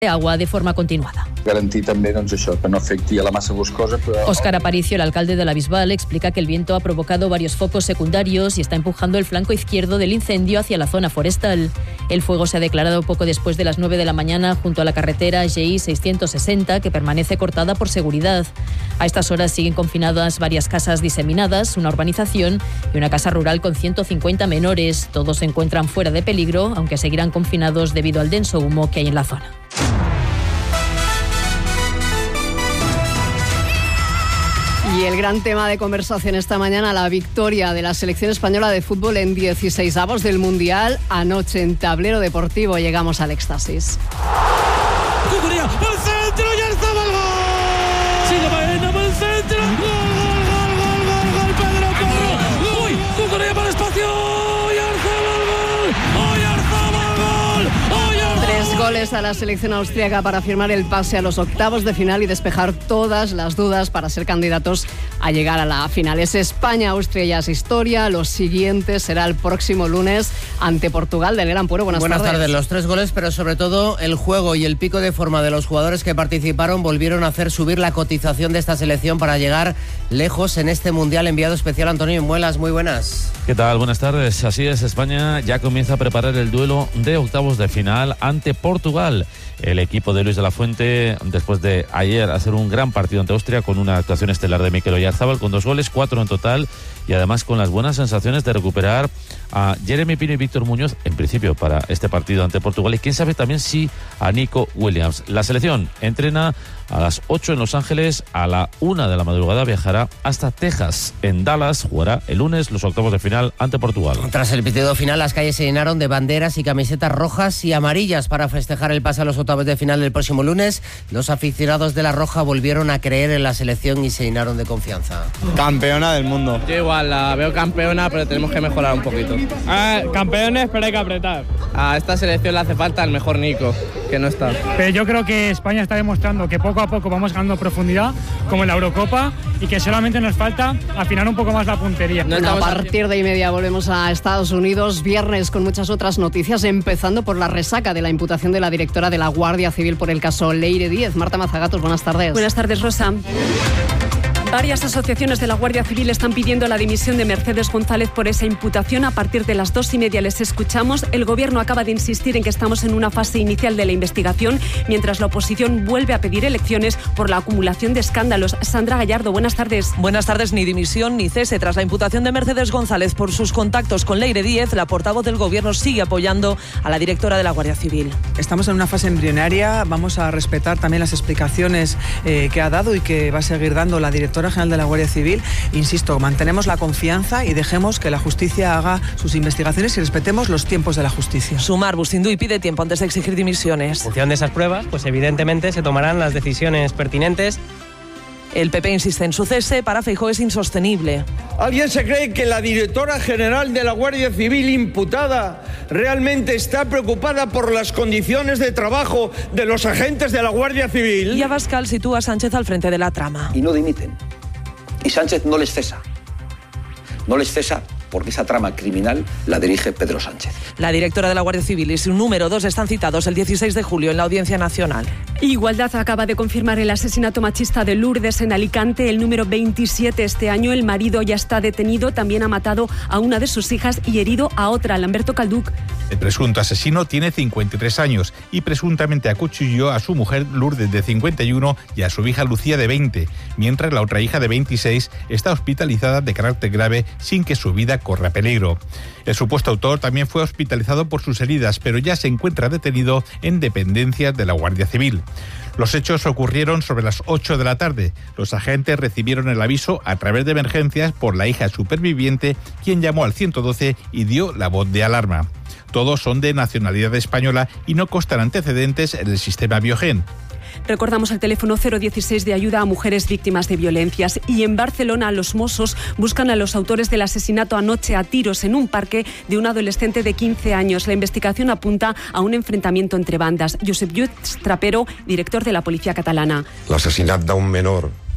agua de forma continuada. Garantir també això, que no afecti a la masa boscosa. Óscar Aparicio, el alcalde de la Bisbal, explica que el viento ha provocado varios focos secundarios y está empujando el flanco izquierdo del incendio hacia la zona forestal. El fuego se ha declarado poco después de las 9 de la mañana junto a la carretera GI 660, que permanece cortada por seguridad. A estas horas siguen confinadas varias casas diseminadas, una urbanización y una casa rural con 150 menores. Todos se encuentran fuera de peligro, aunque seguirán confinados debido al denso humo que hay en la zona. Y el gran tema de conversación esta mañana, la victoria de la selección española de fútbol en 16avos del Mundial. Anoche en Tablero Deportivo llegamos al éxtasis. ¡Cucuría! ¡Al centro! ¡Ya estaba el gol! ¡Sigue Baena por el centro! ¡Gol! ¡Pedro Porro! ¡Uy! ¡Cucuría para el espacio! ¡Y Arzabal gol! ¡Hoy Arzabal gol! 3 goles a la selección austríaca para firmar el pase a los octavos de final y despejar todas las dudas para ser candidatos a llegar a la final. Es España-Austria, ya es historia. Lo siguiente será el próximo lunes ante Portugal del Gran Pueblo. Buenas tardes. Los 3 goles, pero sobre todo el juego y el pico de forma de los jugadores que participaron volvieron a hacer subir la cotización de esta selección para llegar lejos en este Mundial. Enviado especial Antonio Muelas, muy buenas. ¿Qué tal? Buenas tardes. Así es, España ya comienza a preparar el duelo de octavos de final ante Portugal. El equipo de Luis de la Fuente, después de ayer hacer un gran partido ante Austria con una actuación estelar de Mikel Oyarzabal con 2 goles, 4 en total, y además con las buenas sensaciones de recuperar a Jeremy Pino y Víctor Muñoz, en principio para este partido ante Portugal, y quién sabe también si a Nico Williams. La selección entrena a las 8 en Los Ángeles, a la 1 de la madrugada viajará hasta Texas. En Dallas jugará el lunes los octavos de final ante Portugal. Tras el pitido final, las calles se llenaron de banderas y camisetas rojas y amarillas para festejar el pase a los octavos de final del próximo lunes. Los aficionados de la Roja volvieron a creer en la selección y se llenaron de confianza. Campeona del mundo. Yo igual la veo campeona, pero tenemos que mejorar un poquito. Campeones, pero hay que apretar. A esta selección le hace falta el mejor Nico, que no está. Pero yo creo que España está demostrando que poco a poco vamos ganando profundidad, como en la Eurocopa, y que solamente nos falta afinar un poco más la puntería. A partir de 1:30 volvemos a Estados Unidos, viernes con muchas otras noticias, empezando por la resaca de la imputación de la directora de la Guardia Civil por el caso Leire Díez. Marta Mazagatos, buenas tardes. Buenas tardes, Rosa. Varias asociaciones de la Guardia Civil están pidiendo la dimisión de Mercedes González por esa imputación. A partir de las 2:30 les escuchamos. El Gobierno acaba de insistir en que estamos en una fase inicial de la investigación, mientras la oposición vuelve a pedir elecciones por la acumulación de escándalos. Sandra Gallardo, buenas tardes. Buenas tardes. Ni dimisión ni cese. Tras la imputación de Mercedes González por sus contactos con Leire Díez, la portavoz del Gobierno sigue apoyando a la directora de la Guardia Civil. Estamos en una fase embrionaria. Vamos a respetar también las explicaciones que ha dado y que va a seguir dando la directora general de la Guardia Civil. Insisto, mantenemos la confianza y dejemos que la justicia haga sus investigaciones y respetemos los tiempos de la justicia. Sumar Bustinduy pide tiempo antes de exigir dimisiones. En función de esas pruebas, pues evidentemente se tomarán las decisiones pertinentes. El PP insiste en su cese. Para Feijóo es insostenible. ¿Alguien se cree que la directora general de la Guardia Civil imputada realmente está preocupada por las condiciones de trabajo de los agentes de la Guardia Civil? Y Abascal sitúa a Sánchez al frente de la trama. Y no dimiten. Y Sánchez no les cesa. No les cesa porque esa trama criminal la dirige Pedro Sánchez. La directora de la Guardia Civil y su número 2 están citados el 16 de julio en la Audiencia Nacional. Igualdad acaba de confirmar el asesinato machista de Lourdes en Alicante, el número 27 este año. El marido ya está detenido, también ha matado a una de sus hijas y herido a otra, Lamberto Calduc. El presunto asesino tiene 53 años y presuntamente acuchilló a su mujer Lourdes de 51 y a su hija Lucía de 20, mientras la otra hija de 26 está hospitalizada de carácter grave sin que su vida corra peligro. El supuesto autor también fue hospitalizado por sus heridas, pero ya se encuentra detenido en dependencias de la Guardia Civil. Los hechos ocurrieron sobre las 8 de la tarde. Los agentes recibieron el aviso a través de emergencias por la hija superviviente, quien llamó al 112 y dio la voz de alarma. Todos son de nacionalidad española y no constan antecedentes en el sistema Biogen. Recordamos el teléfono 016 de ayuda a mujeres víctimas de violencias. Y en Barcelona, los Mossos buscan a los autores del asesinato anoche a tiros en un parque de un adolescente de 15 años. La investigación apunta a un enfrentamiento entre bandas. Josep Lluís Trapero, director de la Policía Catalana. L'assassinat d'un menor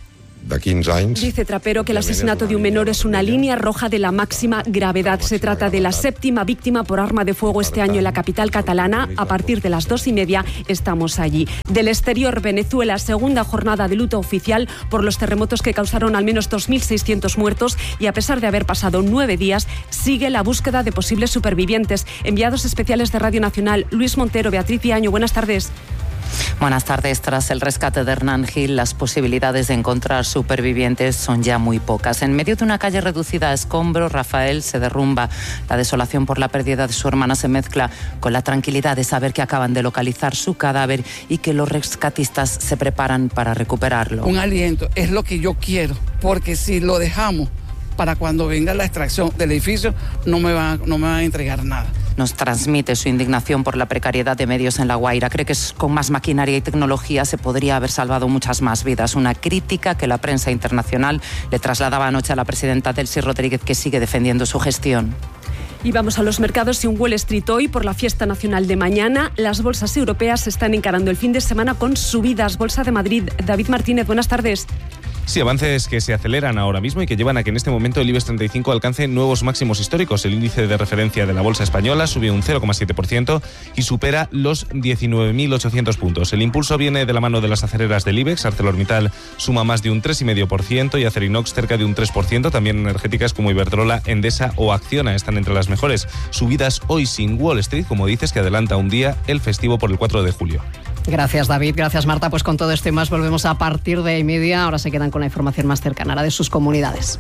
de 15 anys. Dice Trapero que el asesinato de un menor es una línea roja de la máxima gravedad. Se trata de la 7ª víctima por arma de fuego este año en la capital catalana. A partir de las 2:30 estamos allí. Del exterior, Venezuela, segunda jornada de luto oficial por los terremotos que causaron al menos 2.600 muertos y a pesar de haber pasado 9 días, sigue la búsqueda de posibles supervivientes. Enviados especiales de Radio Nacional, Luis Montero, Beatriz Viaño, buenas tardes. Buenas tardes. Tras el rescate de Hernán Gil, las posibilidades de encontrar supervivientes son ya muy pocas. En medio de una calle reducida a escombros, Rafael se derrumba. La desolación por la pérdida de su hermana se mezcla con la tranquilidad de saber que acaban de localizar su cadáver y que los rescatistas se preparan para recuperarlo. Un aliento es lo que yo quiero, porque si lo dejamos para cuando venga la extracción del edificio, no me van a entregar nada. Nos transmite su indignación por la precariedad de medios en La Guaira. Cree que con más maquinaria y tecnología se podría haber salvado muchas más vidas. Una crítica que la prensa internacional le trasladaba anoche a la presidenta Delcy Rodríguez, que sigue defendiendo su gestión. Y vamos a los mercados y un Wall Street hoy por la fiesta nacional de mañana. Las bolsas europeas están encarando el fin de semana con subidas. Bolsa de Madrid, David Martínez, buenas tardes. Sí, avances que se aceleran ahora mismo y que llevan a que en este momento el IBEX 35 alcance nuevos máximos históricos. El índice de referencia de la bolsa española sube un 0,7% y supera los 19.800 puntos. El impulso viene de la mano de las acereras del IBEX. ArcelorMittal suma más de un 3,5% y Acerinox cerca de un 3%. También energéticas como Iberdrola, Endesa o Acciona están entre las mejores. Subidas hoy sin Wall Street, como dices, que adelanta un día el festivo por el 4 de julio. Gracias, David. Gracias, Marta. Pues con todo esto y más volvemos a partir de 1:30. Ahora se quedan con la información más cercana, la de sus comunidades.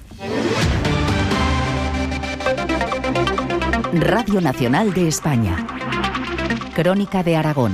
Radio Nacional de España. Crónica de Aragón.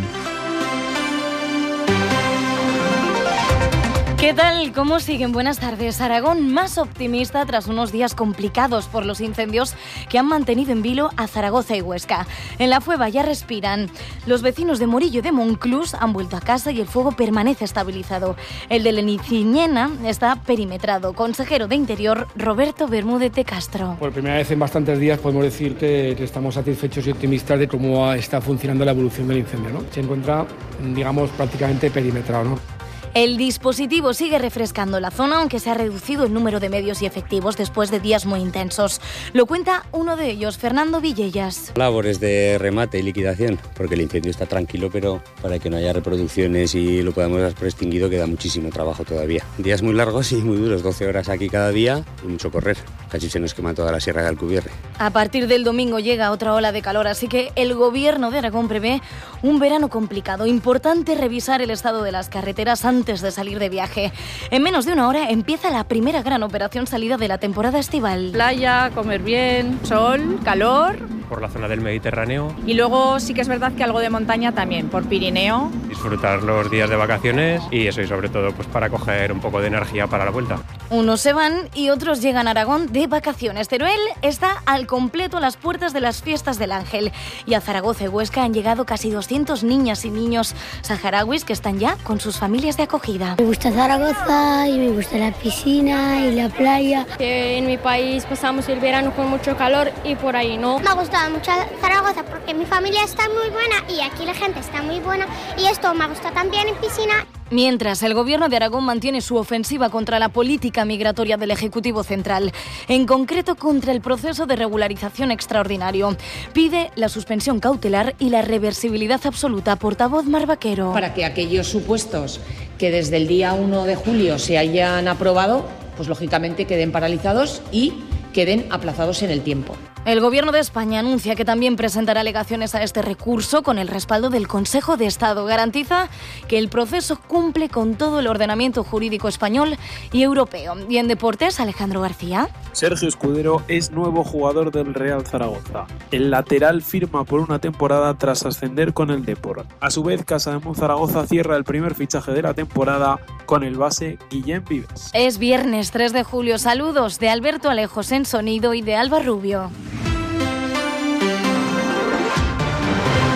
¿Qué tal? ¿Cómo siguen? Buenas tardes. Aragón más optimista tras unos días complicados por los incendios que han mantenido en vilo a Zaragoza y Huesca. En la Fueva ya respiran. Los vecinos de Morillo y de Monclús han vuelto a casa y el fuego permanece estabilizado. El de Leniciñena está perimetrado. Consejero de Interior, Roberto Bermúdez de Castro. Por primera vez en bastantes días podemos decir que estamos satisfechos y optimistas de cómo está funcionando la evolución del incendio, ¿no? Se encuentra, digamos, prácticamente perimetrado, ¿no? El dispositivo sigue refrescando la zona, aunque se ha reducido el número de medios y efectivos después de días muy intensos. Lo cuenta uno de ellos, Fernando Villellas. Labores de remate y liquidación, porque el incendio está tranquilo, pero para que no haya reproducciones y lo podamos dar por extinguido queda muchísimo trabajo todavía. Días muy largos y muy duros, 12 horas aquí cada día y mucho correr. Casi se nos quema toda la Sierra de Alcubierre. A partir del domingo llega otra ola de calor, así que el Gobierno de Aragón prevé un verano complicado. Importante revisar el estado de las carreteras antes de salir de viaje. En menos de una hora empieza la primera gran operación salida de la temporada estival. Playa, comer bien, sol, calor. Por la zona del Mediterráneo. Y luego sí que es verdad que algo de montaña también, por Pirineo. Disfrutar los días de vacaciones y eso, y sobre todo pues para coger un poco de energía para la vuelta. Unos se van y otros llegan a Aragón de vacaciones. Teruel está al completo a las puertas de las fiestas del Ángel. Y a Zaragoza y Huesca han llegado casi 200 niñas y niños saharauis que están ya con sus familias de acogida. Me gusta Zaragoza y me gusta la piscina y la playa. En mi país pasamos el verano con mucho calor y por ahí no. Me ha gustado mucho Zaragoza porque mi familia está muy buena y aquí la gente está muy buena y esto me gusta también en piscina. Mientras, el Gobierno de Aragón mantiene su ofensiva contra la política migratoria del Ejecutivo Central, en concreto contra el proceso de regularización extraordinario. Pide la suspensión cautelar y la reversibilidad absoluta. Portavoz Mar Vaquero. Para que aquellos supuestos que desde el día 1 de julio se hayan aprobado, pues lógicamente queden paralizados y queden aplazados en el tiempo. El Gobierno de España anuncia que también presentará alegaciones a este recurso con el respaldo del Consejo de Estado. Garantiza que el proceso cumple con todo el ordenamiento jurídico español y europeo. Y en deportes, Alejandro García. Sergio Escudero es nuevo jugador del Real Zaragoza. El lateral firma por una temporada tras ascender con el Depor. A su vez, Casademón Zaragoza cierra el primer fichaje de la temporada con el base Guillem Vives. Es viernes 3 de julio. Saludos de Alberto Alejos en sonido y de Alba Rubio.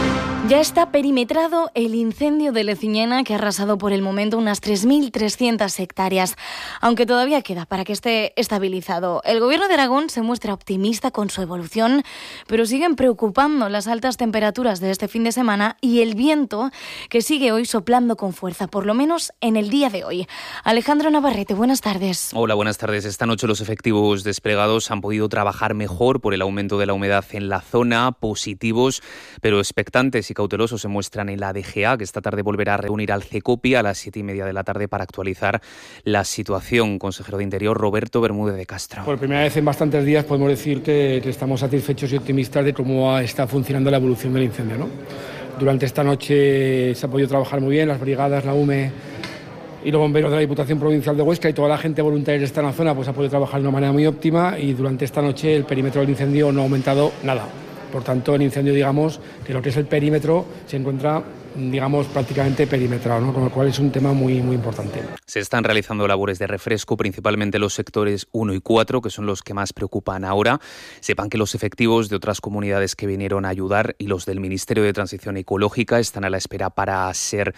Ya está perimetrado el incendio de Leciñena, que ha arrasado por el momento unas 3.300 hectáreas, aunque todavía queda para que esté estabilizado. El Gobierno de Aragón se muestra optimista con su evolución, pero siguen preocupando las altas temperaturas de este fin de semana y el viento que sigue hoy soplando con fuerza, por lo menos en el día de hoy. Alejandro Navarrete, buenas tardes. Hola, buenas tardes. Esta noche los efectivos desplegados han podido trabajar mejor por el aumento de la humedad en la zona, positivos, pero expectantes y cautelosos se muestran en la DGA, que esta tarde volverá a reunir al CECOPI a las 7:30 de la tarde para actualizar la situación. Consejero de Interior, Roberto Bermúdez de Castro. Por primera vez en bastantes días podemos decir que estamos satisfechos y optimistas de cómo está funcionando la evolución del incendio, ¿no? Durante esta noche se ha podido trabajar muy bien, las brigadas, la UME y los bomberos de la Diputación Provincial de Huesca y toda la gente voluntaria que está en la zona pues ha podido trabajar de una manera muy óptima y durante esta noche el perímetro del incendio no ha aumentado nada. Por tanto, el incendio, digamos, que lo que es el perímetro se encuentra, digamos, prácticamente perimetrado, ¿no? Con lo cual es un tema muy importante. Se están realizando labores de refresco, principalmente los sectores 1 y 4, que son los que más preocupan ahora. Sepan que los efectivos de otras comunidades que vinieron a ayudar y los del Ministerio de Transición Ecológica están a la espera para ser,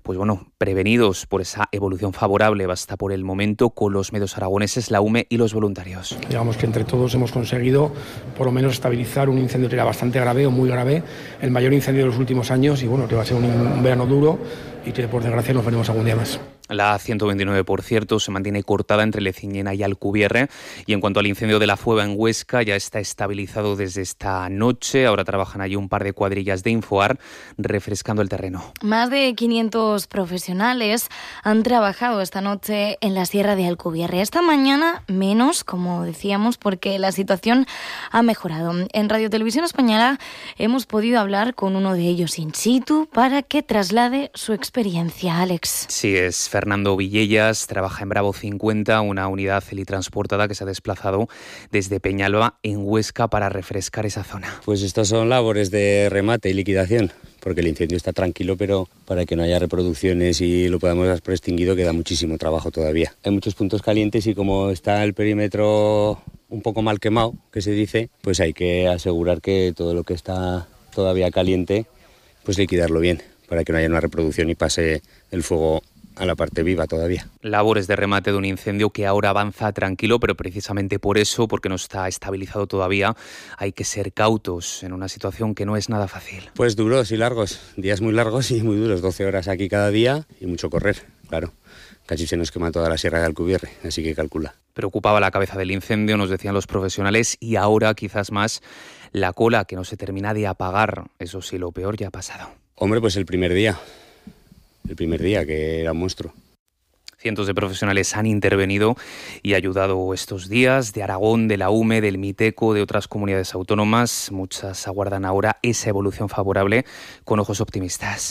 prevenidos por esa evolución favorable. Basta por el momento con los medios aragoneses, la UME y los voluntarios. Digamos que entre todos hemos conseguido, por lo menos, estabilizar un incendio que era bastante grave o muy grave, el mayor incendio de los últimos años y, que va a ser un verano duro y que, por desgracia, nos veremos algún día más. La A129, por cierto, se mantiene cortada entre Leciñena y Alcubierre. Y en cuanto al incendio de la Fueva en Huesca, ya está estabilizado desde esta noche. Ahora trabajan allí un par de cuadrillas de Infoar refrescando el terreno. Más de 500 profesionales han trabajado esta noche en la Sierra de Alcubierre. Esta mañana menos, como decíamos, porque la situación ha mejorado. En Radio Televisión Española hemos podido hablar con uno de ellos in situ para que traslade su experiencia. Alex. Sí, es Fernando Villellas, trabaja en Bravo 50, una unidad helitransportada que se ha desplazado desde Peñalba en Huesca para refrescar esa zona. Pues estas son labores de remate y liquidación, porque el incendio está tranquilo, pero para que no haya reproducciones y lo podamos dar por extinguido queda muchísimo trabajo todavía. Hay muchos puntos calientes y como está el perímetro un poco mal quemado, que se dice, pues hay que asegurar que todo lo que está todavía caliente, pues liquidarlo bien, para que no haya una reproducción y pase el fuego a la parte viva todavía. Labores de remate de un incendio que ahora avanza tranquilo, pero precisamente por eso, porque no está estabilizado todavía, hay que ser cautos en una situación que no es nada fácil. Pues duros y largos, días muy largos y muy duros, 12 horas aquí cada día y mucho correr, claro. Casi se nos quema toda la Sierra de Alcubierre, así que calcula. Preocupaba la cabeza del incendio, nos decían los profesionales, y ahora quizás más la cola que no se termina de apagar. Eso sí, lo peor ya ha pasado. Hombre, pues el primer día que era un monstruo. Cientos de profesionales han intervenido y ayudado estos días, de Aragón, de la UME, del Miteco, de otras comunidades autónomas. Muchas aguardan ahora esa evolución favorable con ojos optimistas.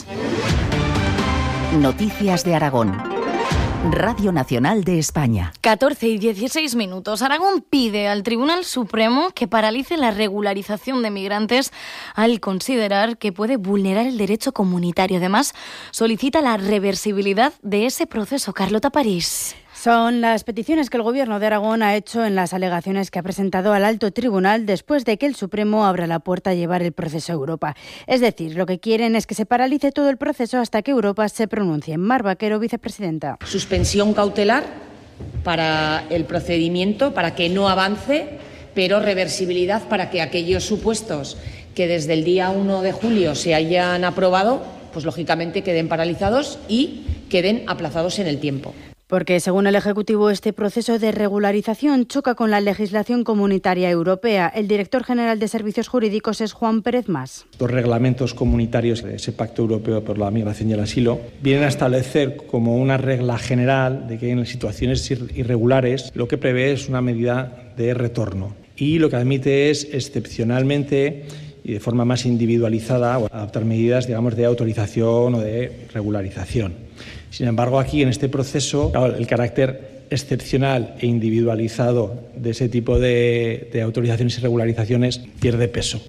Noticias de Aragón. Radio Nacional de España. 14:16. Aragón pide al Tribunal Supremo que paralice la regularización de migrantes al considerar que puede vulnerar el derecho comunitario. Además, solicita la reversibilidad de ese proceso. Carlota París. Son las peticiones que el Gobierno de Aragón ha hecho en las alegaciones que ha presentado al Alto Tribunal después de que el Supremo abra la puerta a llevar el proceso a Europa. Es decir, lo que quieren es que se paralice todo el proceso hasta que Europa se pronuncie. Mar Vaquero, vicepresidenta. Suspensión cautelar para el procedimiento, para que no avance, pero reversibilidad para que aquellos supuestos que desde el día 1 de julio se hayan aprobado, pues lógicamente queden paralizados y queden aplazados en el tiempo. Porque, según el Ejecutivo, este proceso de regularización choca con la legislación comunitaria europea. El director general de Servicios Jurídicos es Juan Pérez Mas. Los reglamentos comunitarios de ese Pacto Europeo por la Migración y el Asilo vienen a establecer como una regla general de que en situaciones irregulares lo que prevé es una medida de retorno. Y lo que admite es, excepcionalmente y de forma más individualizada, adoptar medidas, de autorización o de regularización. Sin embargo, aquí en este proceso, el carácter excepcional e individualizado de ese tipo de autorizaciones y regularizaciones pierde peso.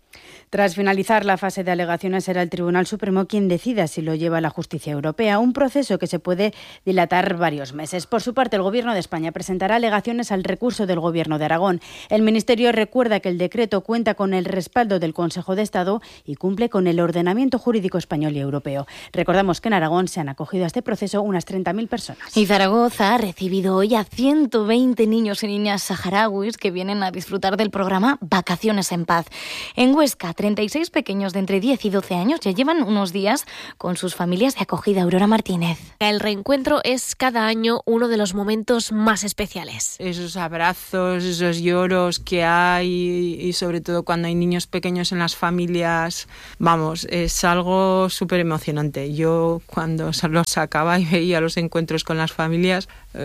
Tras finalizar la fase de alegaciones, será el Tribunal Supremo quien decida si lo lleva a la justicia europea, un proceso que se puede dilatar varios meses. Por su parte, el Gobierno de España presentará alegaciones al recurso del Gobierno de Aragón. El Ministerio recuerda que el decreto cuenta con el respaldo del Consejo de Estado y cumple con el ordenamiento jurídico español y europeo. Recordamos que en Aragón se han acogido a este proceso unas 30.000 personas. Y Zaragoza ha recibido hoy a 120 niños y niñas saharauis que vienen a disfrutar del programa Vacaciones en Paz. En Huesca, 36 pequeños de entre 10 y 12 años ya llevan unos días con sus familias de acogida. Aurora Martínez. El reencuentro es cada año uno de los momentos más especiales. Esos abrazos, esos lloros que hay y sobre todo cuando hay niños pequeños en las familias, vamos, es algo súper emocionante. Yo cuando los sacaba y veía los encuentros con las familias,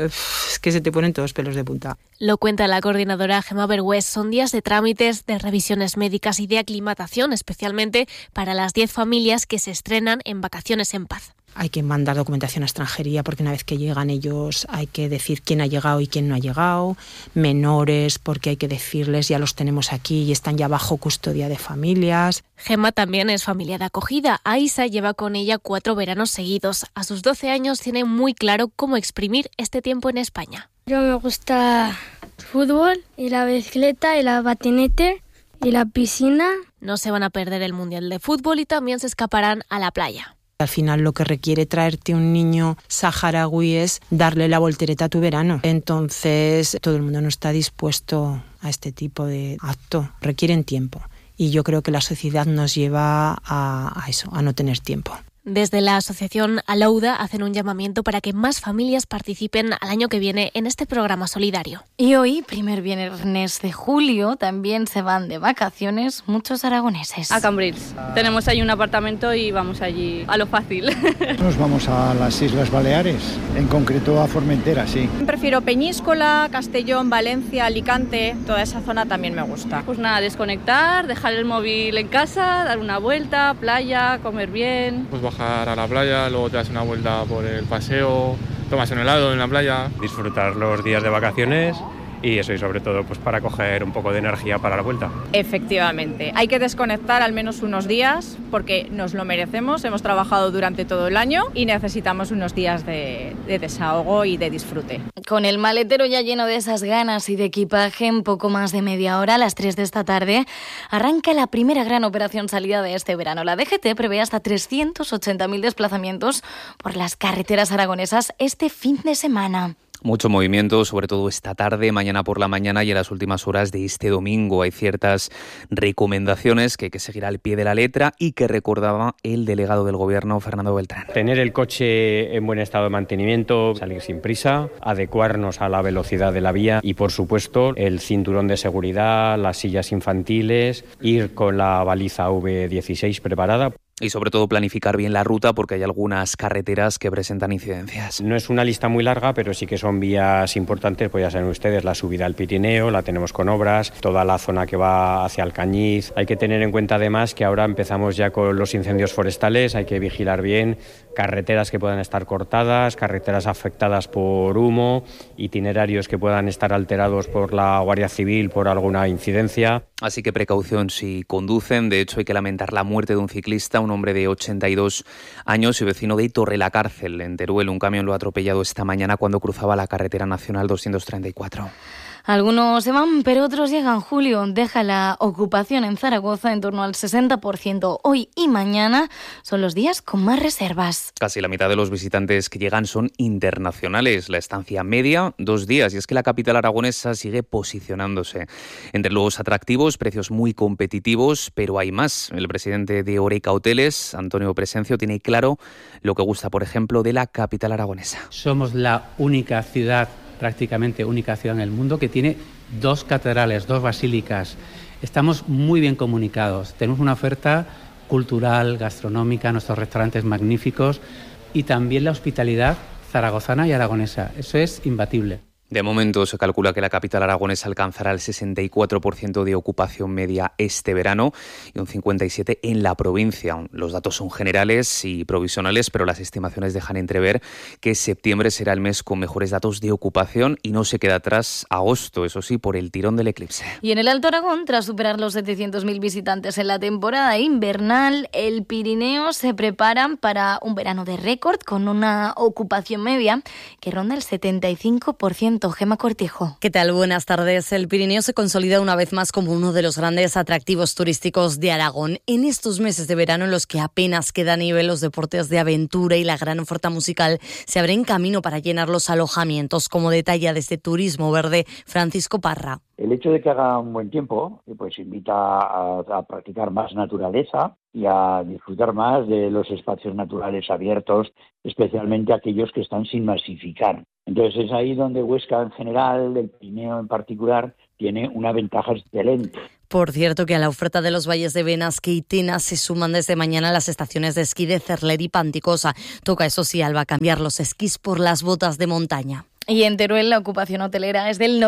es que se te ponen todos pelos de punta. Lo cuenta la coordinadora Gemma Bergüés. Son días de trámites, de revisiones médicas y de aclimatación, especialmente para las 10 familias que se estrenan en Vacaciones en Paz. Hay que mandar documentación a extranjería porque una vez que llegan ellos hay que decir quién ha llegado y quién no ha llegado. Menores porque hay que decirles ya los tenemos aquí y están ya bajo custodia de familias. Gemma también es familia de acogida. Aisa lleva con ella 4 veranos seguidos. A sus 12 años tiene muy claro cómo exprimir este tiempo en España. Yo me gusta fútbol y la bicicleta y la patinete y la piscina. No se van a perder el Mundial de Fútbol y también se escaparán a la playa. Al final lo que requiere traerte un niño saharaui es darle la voltereta a tu verano. Entonces todo el mundo no está dispuesto a este tipo de acto. Requieren tiempo. Y yo creo que la sociedad nos lleva a eso, a no tener tiempo. Desde la asociación Alauda hacen un llamamiento para que más familias participen al año que viene en este programa solidario. Y hoy, primer viernes de julio, también se van de vacaciones muchos aragoneses. A Cambrils. Tenemos ahí un apartamento y vamos allí a lo fácil. Nos vamos a las Islas Baleares, en concreto a Formentera, sí. Prefiero Peñíscola, Castellón, Valencia, Alicante, toda esa zona también me gusta. Pues nada, desconectar, dejar el móvil en casa, dar una vuelta, playa, comer bien. Pues bajar a la playa, luego te das una vuelta por el paseo, tomas un helado en la playa. Disfrutar los días de vacaciones y eso, y sobre todo pues para coger un poco de energía para la vuelta. Efectivamente, hay que desconectar al menos unos días porque nos lo merecemos, hemos trabajado durante todo el año y necesitamos unos días de desahogo y de disfrute. Con el maletero ya lleno de esas ganas y de equipaje, en poco más de media hora, a las 3 de esta tarde, arranca la primera gran operación salida de este verano. La DGT prevé hasta 380.000 desplazamientos por las carreteras aragonesas este fin de semana. Mucho movimiento, sobre todo esta tarde, mañana por la mañana y en las últimas horas de este domingo. Hay ciertas recomendaciones que hay que seguir al pie de la letra y que recordaba el delegado del Gobierno, Fernando Beltrán. Tener el coche en buen estado de mantenimiento, salir sin prisa, adecuarnos a la velocidad de la vía y, por supuesto, el cinturón de seguridad, las sillas infantiles, ir con la baliza V16 preparada. Y sobre todo planificar bien la ruta porque hay algunas carreteras que presentan incidencias. No es una lista muy larga, pero sí que son vías importantes, pues ya saben ustedes, la subida al Pirineo, la tenemos con obras, toda la zona que va hacia Alcañiz. Hay que tener en cuenta además que ahora empezamos ya con los incendios forestales, hay que vigilar bien carreteras que puedan estar cortadas, carreteras afectadas por humo, itinerarios que puedan estar alterados por la Guardia Civil por alguna incidencia. Así que precaución si conducen. De hecho, hay que lamentar la muerte de un ciclista, un hombre de 82 años y vecino de Torrelacárcel, en Teruel. Un camión lo ha atropellado esta mañana cuando cruzaba la carretera nacional 234. Algunos se van, pero otros llegan. Julio deja la ocupación en Zaragoza en torno al 60%. Hoy y mañana son los días con más reservas. Casi la mitad de los visitantes que llegan son internacionales. La estancia media, 2 días. Y es que la capital aragonesa sigue posicionándose entre los atractivos, precios muy competitivos, pero hay más. El presidente de Oreca Hoteles, Antonio Presencio, tiene claro lo que gusta, por ejemplo, de la capital aragonesa. Somos la única ciudad, prácticamente única ciudad en el mundo, que tiene 2 catedrales, 2 basílicas. Estamos muy bien comunicados. Tenemos una oferta cultural, gastronómica, nuestros restaurantes magníficos y también la hospitalidad zaragozana y aragonesa. Eso es imbatible. De momento se calcula que la capital aragonesa alcanzará el 64% de ocupación media este verano y un 57% en la provincia. Los datos son generales y provisionales, pero las estimaciones dejan entrever que septiembre será el mes con mejores datos de ocupación y no se queda atrás agosto, eso sí, por el tirón del eclipse. Y en el Alto Aragón, tras superar los 700.000 visitantes en la temporada invernal, el Pirineo se prepara para un verano de récord con una ocupación media que ronda el 75%. Gema Cortijo. ¿Qué tal? Buenas tardes. El Pirineo se consolida una vez más como uno de los grandes atractivos turísticos de Aragón. En estos meses de verano en los que apenas queda nivel, los deportes de aventura y la gran oferta musical se abren camino para llenar los alojamientos, como detalla desde Turismo Verde Francisco Parra. El hecho de que haga un buen tiempo pues invita a practicar más naturaleza y a disfrutar más de los espacios naturales abiertos, especialmente aquellos que están sin masificar. Entonces es ahí donde Huesca en general, el Pirineo en particular, tiene una ventaja excelente. Por cierto, que a la oferta de los valles de Benasque y Tena se suman desde mañana las estaciones de esquí de Cerler y Panticosa. Toca, eso sí, Alba, cambiar los esquís por las botas de montaña. Y en Teruel la ocupación hotelera es del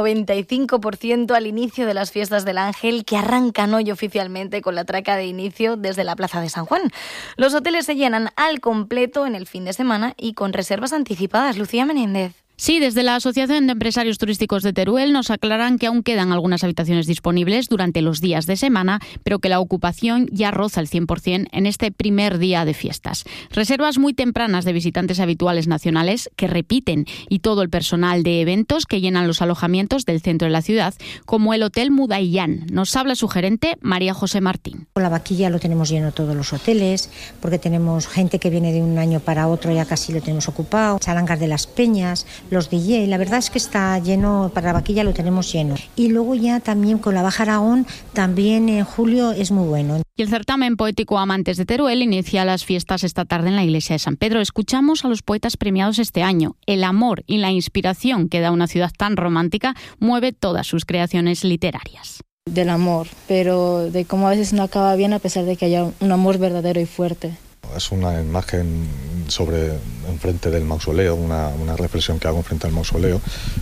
95% al inicio de las fiestas del Ángel, que arrancan hoy oficialmente con la traca de inicio desde la Plaza de San Juan. Los hoteles se llenan al completo en el fin de semana y con reservas anticipadas. Lucía Menéndez. Sí, desde la Asociación de Empresarios Turísticos de Teruel nos aclaran que aún quedan algunas habitaciones disponibles durante los días de semana, pero que la ocupación ya roza el 100% en este primer día de fiestas. Reservas muy tempranas de visitantes habituales nacionales que repiten y todo el personal de eventos que llenan los alojamientos del centro de la ciudad, como el Hotel Mudaillán. Nos habla su gerente, María José Martín. Con la vaquilla lo tenemos lleno todos los hoteles, porque tenemos gente que viene de un año para otro, ya casi lo tenemos ocupado. Chalangas de las Peñas, los DJ, la verdad es que está lleno, para la vaquilla lo tenemos lleno. Y luego ya también con la Baja Aragón, también en julio es muy bueno. Y el certamen poético Amantes de Teruel inicia las fiestas esta tarde en la iglesia de San Pedro. Escuchamos a los poetas premiados este año. El amor y la inspiración que da una ciudad tan romántica mueve todas sus creaciones literarias. Del amor, pero de cómo a veces no acaba bien a pesar de que haya un amor verdadero y fuerte. Es una imagen sobre enfrente del mausoleo, una reflexión que hago enfrente del mausoleo,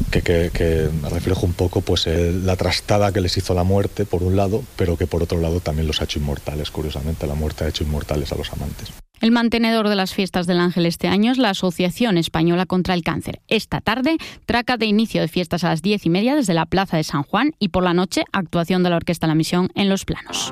que refleja un poco pues la trastada que les hizo la muerte, por un lado, pero que por otro lado también los ha hecho inmortales. Curiosamente, la muerte ha hecho inmortales a los amantes. El mantenedor de las fiestas del Ángel este año es la Asociación Española contra el Cáncer. Esta tarde, traca de inicio de fiestas a las 10:30 desde la Plaza de San Juan y por la noche, actuación de la Orquesta La Misión en Los Planos.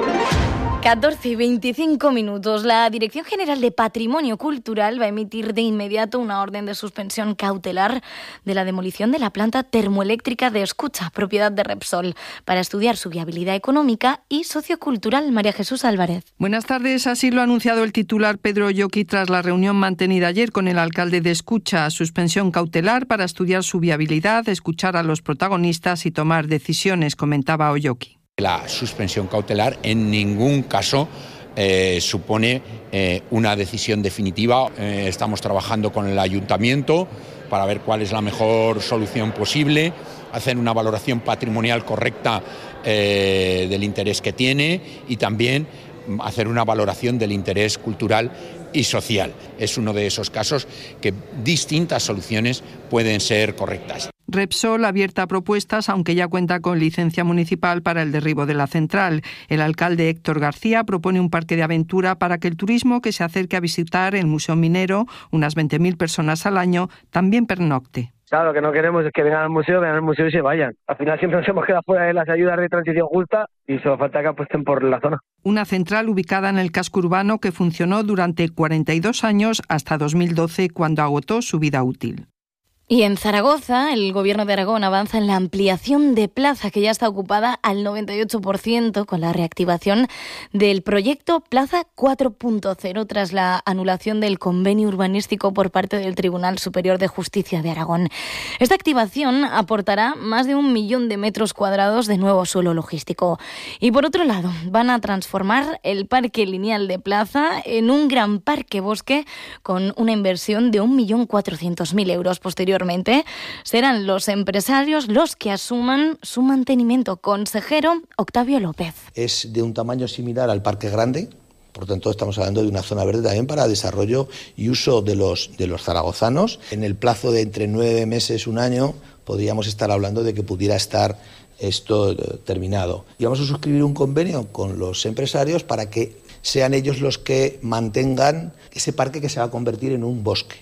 14:25. La Dirección General de Patrimonio Cultural va a emitir de inmediato una orden de suspensión cautelar de la demolición de la planta termoeléctrica de Escucha, propiedad de Repsol, para estudiar su viabilidad económica y sociocultural. María Jesús Álvarez. Buenas tardes. Así lo ha anunciado el titular Pedro Oyoqui tras la reunión mantenida ayer con el alcalde de Escucha. Suspensión cautelar para estudiar su viabilidad, escuchar a los protagonistas y tomar decisiones, comentaba Oyoqui. La suspensión cautelar en ningún caso supone una decisión definitiva. Estamos trabajando con el ayuntamiento para ver cuál es la mejor solución posible, hacer una valoración patrimonial correcta del interés que tiene y también hacer una valoración del interés cultural y social. Es uno de esos casos que distintas soluciones pueden ser correctas. Repsol abierta a propuestas, aunque ya cuenta con licencia municipal para el derribo de la central. El alcalde Héctor García propone un parque de aventura para que el turismo que se acerque a visitar el Museo Minero, unas 20.000 personas al año, también pernocte. Claro, lo que no queremos es que vengan al museo y se vayan. Al final siempre nos hemos quedado fuera de las ayudas de transición justa y solo falta que apuesten por la zona. Una central ubicada en el casco urbano que funcionó durante 42 años hasta 2012, cuando agotó su vida útil. Y en Zaragoza, el Gobierno de Aragón avanza en la ampliación de plaza que ya está ocupada al 98% con la reactivación del proyecto Plaza 4.0 tras la anulación del convenio urbanístico por parte del Tribunal Superior de Justicia de Aragón. Esta activación aportará más de 1 millón de metros cuadrados de nuevo suelo logístico. Y por otro lado, van a transformar el parque lineal de Plaza en un gran parque bosque con una inversión de 1.400.000 euros. Posteriormente serán los empresarios los que asuman su mantenimiento. Consejero Octavio López. Es de un tamaño similar al Parque Grande, por tanto estamos hablando de una zona verde también para desarrollo y uso de los zaragozanos. En el plazo de entre 9 meses, un año, podríamos estar hablando de que pudiera estar esto terminado. Y vamos a suscribir un convenio con los empresarios para que sean ellos los que mantengan ese parque que se va a convertir en un bosque.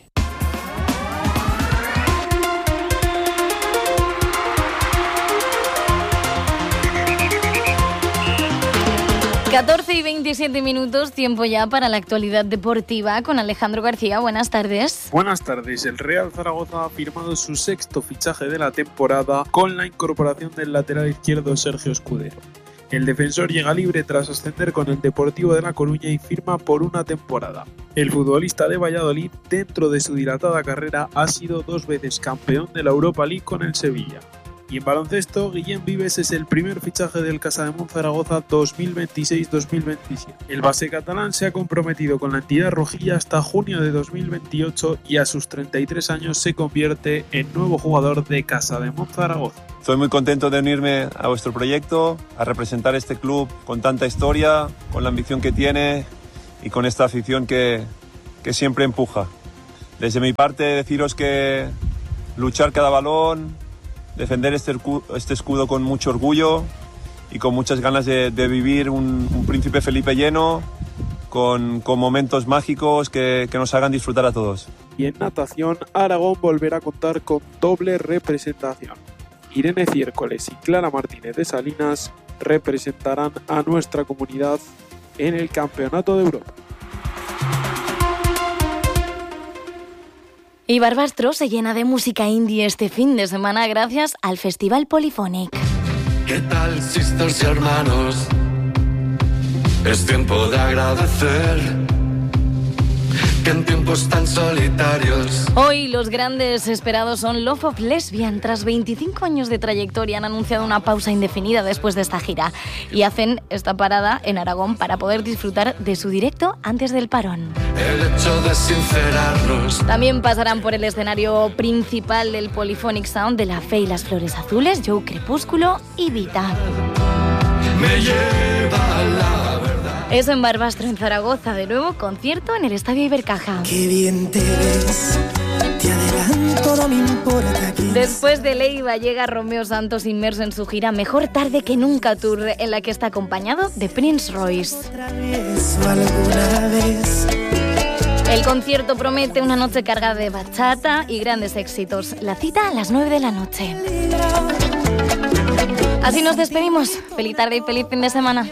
14 y 27 minutos, tiempo ya para la actualidad deportiva con Alejandro García. Buenas tardes. Buenas tardes. El Real Zaragoza ha firmado su sexto fichaje de la temporada con la incorporación del lateral izquierdo Sergio Escudero. El defensor llega libre tras ascender con el Deportivo de La Coruña y firma por una temporada. El futbolista de Valladolid, dentro de su dilatada carrera, ha sido 2 veces campeón de la Europa League con el Sevilla. Y en baloncesto, Guillem Vives es el primer fichaje del Casademont Zaragoza 2026-2027. El base catalán se ha comprometido con la entidad rojilla hasta junio de 2028 y a sus 33 años se convierte en nuevo jugador de Casademont Zaragoza. Estoy muy contento de unirme a vuestro proyecto, a representar este club con tanta historia, con la ambición que tiene y con esta afición que siempre empuja. Desde mi parte, deciros que luchar cada balón, defender este escudo con mucho orgullo y con muchas ganas de vivir un Príncipe Felipe lleno, con momentos mágicos que nos hagan disfrutar a todos. Y en natación, Aragón volverá a contar con doble representación. Irene Ciércoles y Clara Martínez de Salinas representarán a nuestra comunidad en el Campeonato de Europa. Y Barbastro se llena de música indie este fin de semana gracias al Festival Polyphonic. ¿Qué tal, sisters y hermanos? Es tiempo de agradecer que en tiempos tan solitarios. Hoy los grandes esperados son Love of Lesbian. Tras 25 años de trayectoria han anunciado una pausa indefinida después de esta gira y hacen esta parada en Aragón para poder disfrutar de su directo antes del parón. El hecho de sincerarnos. También pasarán por el escenario principal del Polyphonic Sound de La Fe y las Flores Azules, Joe Crepúsculo y Vita. Me lleva la verdad. Eso en Barbastro, en Zaragoza. De nuevo, concierto en el Estadio Ibercaja. Qué bien te ves, te adelanto, no me importa que... Después de Leiva llega Romeo Santos inmerso en su gira Mejor Tarde que Nunca Tour, en la que está acompañado de Prince Royce. El concierto promete una noche cargada de bachata y grandes éxitos. La cita a las 9 de la noche. Así nos despedimos. Feliz tarde y feliz fin de semana.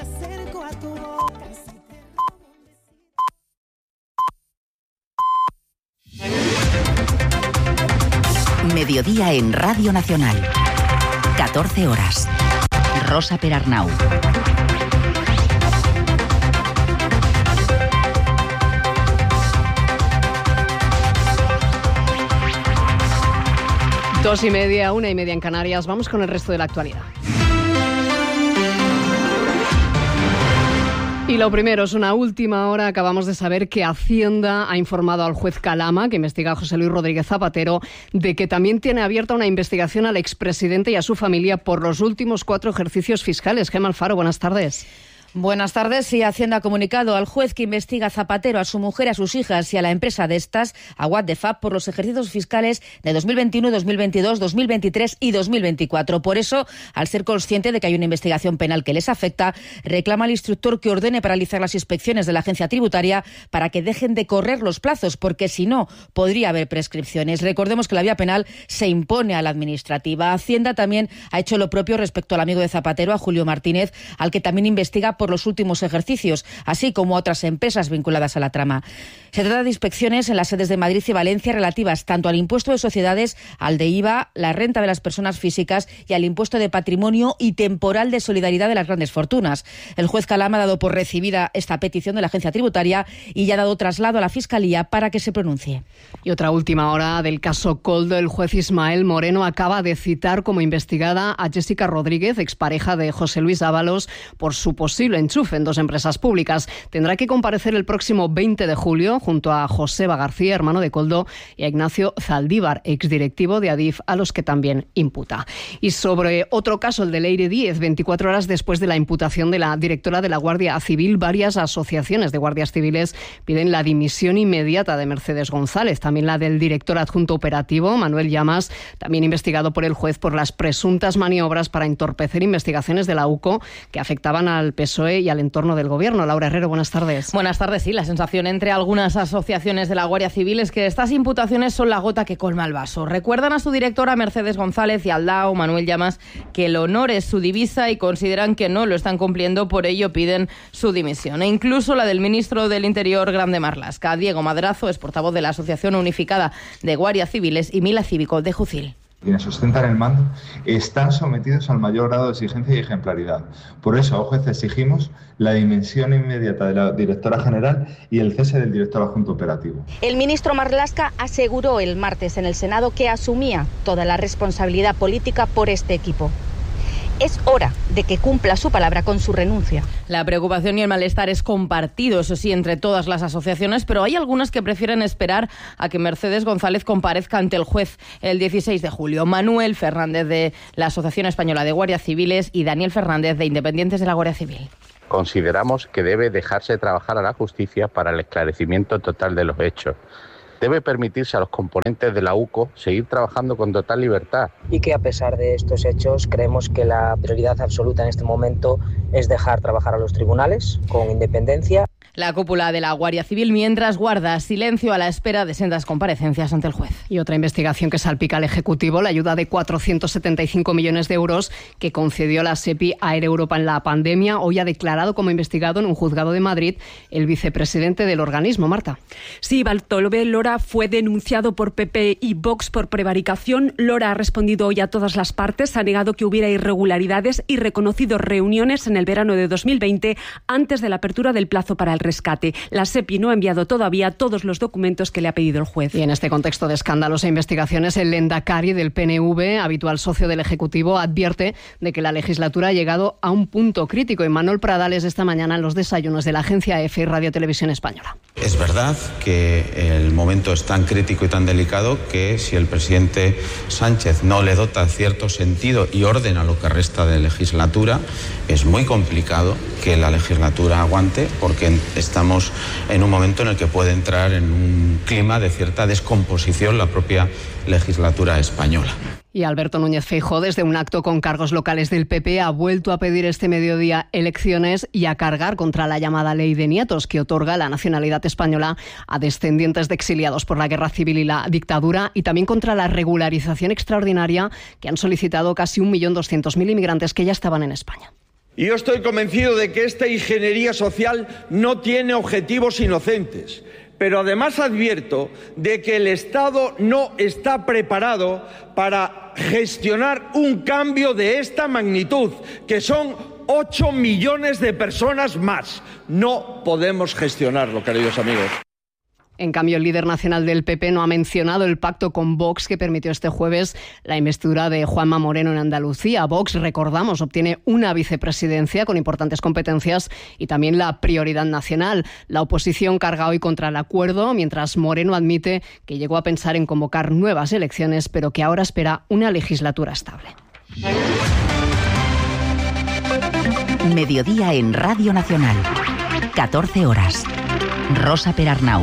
Mediodía en Radio Nacional. 14 horas. Rosa Perarnau. Dos y media, 1:30 en Canarias. Vamos con el resto de la actualidad. Y lo primero, es una última hora. Acabamos de saber que Hacienda ha informado al juez Calama, que investiga a José Luis Rodríguez Zapatero, de que también tiene abierta una investigación al expresidente y a su familia por los últimos 4 ejercicios fiscales. Gemma Alfaro, buenas tardes. Buenas tardes. Sí, Hacienda ha comunicado al juez que investiga a Zapatero, a su mujer, a sus hijas y a la empresa de estas, a What the Fab, por los ejercicios fiscales de 2021, 2022, 2023 y 2024. Por eso, al ser consciente de que hay una investigación penal que les afecta, reclama al instructor que ordene paralizar las inspecciones de la agencia tributaria para que dejen de correr los plazos, porque si no, podría haber prescripciones. Recordemos que la vía penal se impone a la administrativa. Hacienda también ha hecho lo propio respecto al amigo de Zapatero, a Julio Martínez, al que también investiga por los últimos ejercicios, así como otras empresas vinculadas a la trama. Se trata de inspecciones en las sedes de Madrid y Valencia relativas tanto al impuesto de sociedades, al de IVA, la renta de las personas físicas y al impuesto de patrimonio y temporal de solidaridad de las grandes fortunas. El juez Calama ha dado por recibida esta petición de la agencia tributaria y ya ha dado traslado a la Fiscalía para que se pronuncie. Y otra última hora del caso Koldo. El juez Ismael Moreno acaba de citar como investigada a Jessica Rodríguez, expareja de José Luis Ábalos, por su posible posible enchufe en 2 empresas públicas. Tendrá que comparecer el próximo 20 de julio junto a Joseba García, hermano de Koldo, y a Ignacio Zaldívar, exdirectivo de Adif, a los que también imputa. Y sobre otro caso, el de Leire Díez, 24 horas después de la imputación de la directora de la Guardia Civil, varias asociaciones de guardias civiles piden la dimisión inmediata de Mercedes González, también la del director adjunto operativo, Manuel Llamas, también investigado por el juez por las presuntas maniobras para entorpecer investigaciones de la UCO que afectaban al PSOE y al entorno del gobierno. Laura Herrero, buenas tardes. Buenas tardes. Sí, la sensación entre algunas asociaciones de la Guardia Civil es que estas imputaciones son la gota que colma el vaso. Recuerdan a su directora Mercedes González y al DAO Manuel Llamas que el honor es su divisa y consideran que no lo están cumpliendo, por ello piden su dimisión. E incluso la del ministro del Interior, Grande Marlaska. Diego Madrazo es portavoz de la Asociación Unificada de Guardias Civiles y Mila Cívico de Jucil. Quienes sustentan el mando están sometidos al mayor grado de exigencia y ejemplaridad. Por eso, a juez exigimos la dimisión inmediata de la directora general y el cese del director adjunto operativo. El ministro Marlaska aseguró el martes en el Senado que asumía toda la responsabilidad política por este equipo. Es hora de que cumpla su palabra con su renuncia. La preocupación y el malestar es compartido, eso sí, entre todas las asociaciones, pero hay algunas que prefieren esperar a que Mercedes González comparezca ante el juez el 16 de julio. Manuel Fernández, de la Asociación Española de Guardias Civiles, y Daniel Fernández, de Independientes de la Guardia Civil. Consideramos que debe dejarse trabajar a la justicia para el esclarecimiento total de los hechos. Debe permitirse a los componentes de la UCO seguir trabajando con total libertad. Y que a pesar de estos hechos creemos que la prioridad absoluta en este momento es dejar trabajar a los tribunales con independencia. La cúpula de la Guardia Civil mientras guarda silencio a la espera de sendas comparecencias ante el juez. Y otra investigación que salpica al Ejecutivo, la ayuda de 475 millones de euros que concedió la SEPI a Air Europa en la pandemia. Hoy ha declarado como investigado en un juzgado de Madrid el vicepresidente del organismo, Marta. Sí, Bartolomé Lora fue denunciado por PP y Vox por prevaricación. Lora ha respondido hoy a todas las partes, ha negado que hubiera irregularidades y reconocido reuniones en el verano de 2020 antes de la apertura del plazo para el rescate. La SEPI no ha enviado todavía todos los documentos que le ha pedido el juez. Y en este contexto de escándalos e investigaciones, el Lehendakari del PNV, habitual socio del Ejecutivo, advierte de que la legislatura ha llegado a un punto crítico. Manuel Pradales esta mañana en los desayunos de la agencia EFE y Radio Televisión Española. Es verdad que el momento es tan crítico y tan delicado que si el presidente Sánchez no le dota cierto sentido y orden a lo que resta de legislatura, es muy complicado que la legislatura aguante, porque estamos en un momento en el que puede entrar en un clima de cierta descomposición la propia legislatura española. Y Alberto Núñez Feijóo, desde un acto con cargos locales del PP, ha vuelto a pedir este mediodía elecciones y a cargar contra la llamada Ley de Nietos, que otorga la nacionalidad española a descendientes de exiliados por la guerra civil y la dictadura, y también contra la regularización extraordinaria que han solicitado casi 1.200.000 inmigrantes que ya estaban en España. Y yo estoy convencido de que esta ingeniería social no tiene objetivos inocentes. Pero además advierto de que el Estado no está preparado para gestionar un cambio de esta magnitud, que son 8 millones de personas más. No podemos gestionarlo, queridos amigos. En cambio, el líder nacional del PP no ha mencionado el pacto con Vox que permitió este jueves la investidura de Juanma Moreno en Andalucía. Vox, recordamos, obtiene una vicepresidencia con importantes competencias y también la prioridad nacional. La oposición carga hoy contra el acuerdo, mientras Moreno admite que llegó a pensar en convocar nuevas elecciones, pero que ahora espera una legislatura estable. Mediodía en Radio Nacional. 14 horas. Rosa Perarnau.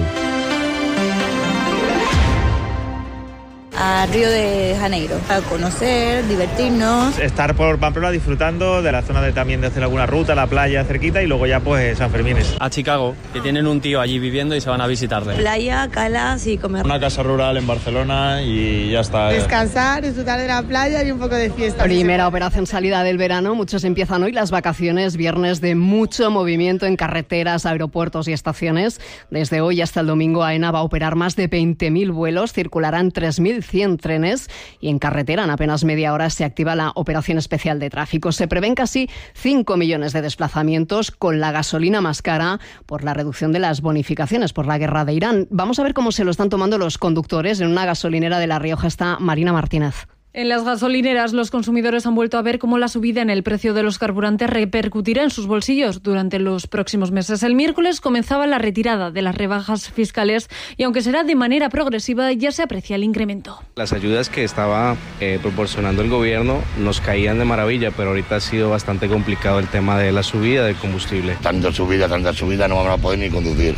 A Río de Janeiro, a conocer, divertirnos. Estar por Pamplona disfrutando de la zona también de hacer alguna ruta, la playa cerquita y luego ya pues San Fermines. A Chicago, que tienen un tío allí viviendo y se van a visitarle. Playa, calas y comer. Una casa rural en Barcelona y ya está. Descansar, disfrutar de la playa y un poco de fiesta. Primera operación salida del verano, muchos empiezan hoy las vacaciones, viernes de mucho movimiento en carreteras, aeropuertos y estaciones. Desde hoy hasta el domingo AENA va a operar más de 20.000 vuelos, circularán 3.100 trenes y en carretera en apenas media hora se activa la operación especial de tráfico. Se prevén casi 5 millones de desplazamientos con la gasolina más cara por la reducción de las bonificaciones por la guerra de Irán. Vamos a ver cómo se lo están tomando los conductores. En una gasolinera de La Rioja está Marina Martínez. En las gasolineras, los consumidores han vuelto a ver cómo la subida en el precio de los carburantes repercutirá en sus bolsillos durante los próximos meses. El miércoles comenzaba la retirada de las rebajas fiscales y, aunque será de manera progresiva, ya se aprecia el incremento. Las ayudas que estaba proporcionando el gobierno nos caían de maravilla, pero ahorita ha sido bastante complicado el tema de la subida del combustible. Tanta subida, no vamos a poder ni conducir.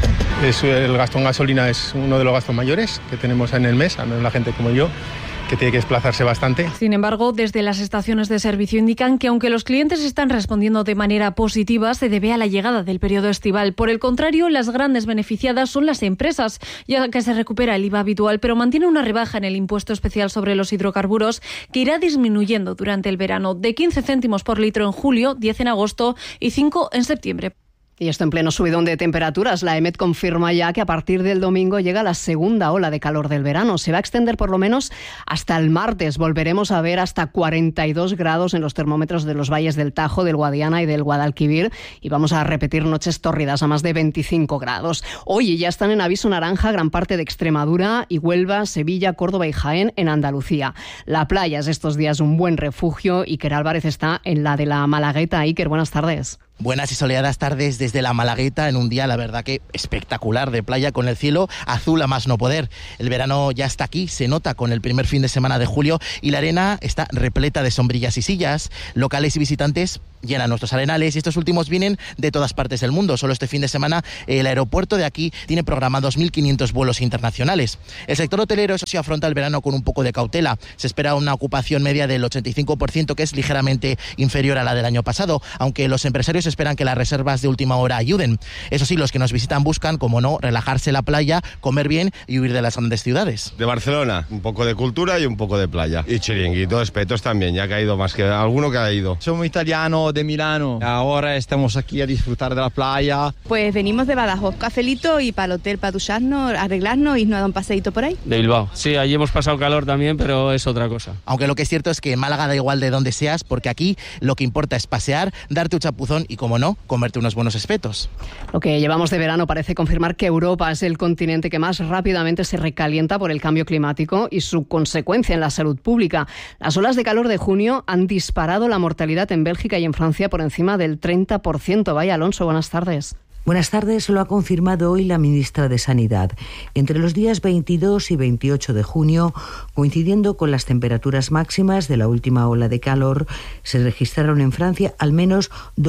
El gasto en gasolina es uno de los gastos mayores que tenemos en el mes, al menos la gente como yo, que tiene que desplazarse bastante. Sin embargo, desde las estaciones de servicio indican que aunque los clientes están respondiendo de manera positiva, se debe a la llegada del periodo estival. Por el contrario, las grandes beneficiadas son las empresas, ya que se recupera el IVA habitual, pero mantiene una rebaja en el impuesto especial sobre los hidrocarburos que irá disminuyendo durante el verano, de 15 céntimos por litro en julio, 10 en agosto y 5 en septiembre. Y esto en pleno subidón de temperaturas. La EMET confirma ya que a partir del domingo llega la segunda ola de calor del verano. Se va a extender por lo menos hasta el martes. Volveremos a ver hasta 42 grados en los termómetros de los valles del Tajo, del Guadiana y del Guadalquivir. Y vamos a repetir noches tórridas a más de 25 grados. Hoy ya están en aviso naranja gran parte de Extremadura y Huelva, Sevilla, Córdoba y Jaén en Andalucía. La playa es estos días un buen refugio. Iker Álvarez está en la de la Malagueta. Iker, buenas tardes. Buenas y soleadas tardes desde la Malagueta en un día, la verdad que espectacular de playa con el cielo azul a más no poder. El verano ya está aquí, se nota con el primer fin de semana de julio y la arena está repleta de sombrillas y sillas. Locales y visitantes llenan nuestros arenales y estos últimos vienen de todas partes del mundo. Solo este fin de semana el aeropuerto de aquí tiene programados 1.500 vuelos internacionales. El sector hotelero eso sí afronta el verano con un poco de cautela. Se espera una ocupación media del 85%, que es ligeramente inferior a la del año pasado, aunque los empresarios esperan que las reservas de última hora ayuden. Eso sí, los que nos visitan buscan, como no, relajarse en la playa, comer bien y huir de las grandes ciudades. De Barcelona, un poco de cultura y un poco de playa. Y chiringuito, espetos también, ya que ha ido más que alguno que ha ido. Somos italianos de Milano. Ahora estamos aquí a disfrutar de la playa. Pues venimos de Badajoz, cafelito y para el hotel, para ducharnos, arreglarnos y irnos a dar un paseíto por ahí. De Bilbao. Sí, allí hemos pasado calor también, pero es otra cosa. Aunque lo que es cierto es que en Málaga da igual de dónde seas, porque aquí lo que importa es pasear, darte un chapuzón y, como no, comerte unos buenos espetos. Lo que llevamos de verano parece confirmar que Europa es el continente que más rápidamente se recalienta por el cambio climático y su consecuencia en la salud pública. Las olas de calor de junio han disparado la mortalidad en Bélgica y en Francia por encima del 30%. Vaya, Alonso, buenas tardes. Buenas tardes, lo ha confirmado hoy la ministra de Sanidad. Entre los días 22 y 28 de junio, coincidiendo con las temperaturas máximas de la última ola de calor, se registraron en Francia al menos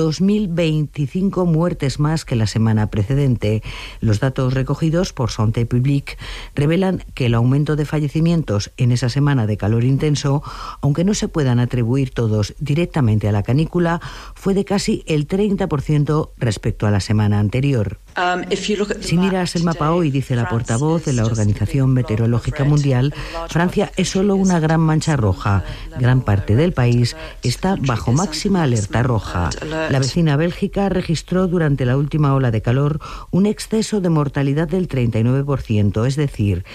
2.025 muertes más que la semana precedente. Los datos recogidos por Santé Publique revelan que el aumento de fallecimientos en esa semana de calor intenso, aunque no se puedan atribuir todos directamente a la canícula, fue de casi el 30% respecto a la semana anterior. Si miras el mapa hoy, dice la portavoz de la Organización Meteorológica Mundial, Francia es solo una gran mancha roja. Gran parte del país está bajo máxima alerta roja. La vecina Bélgica registró durante la última ola de calor un exceso de mortalidad del 39%, es decir,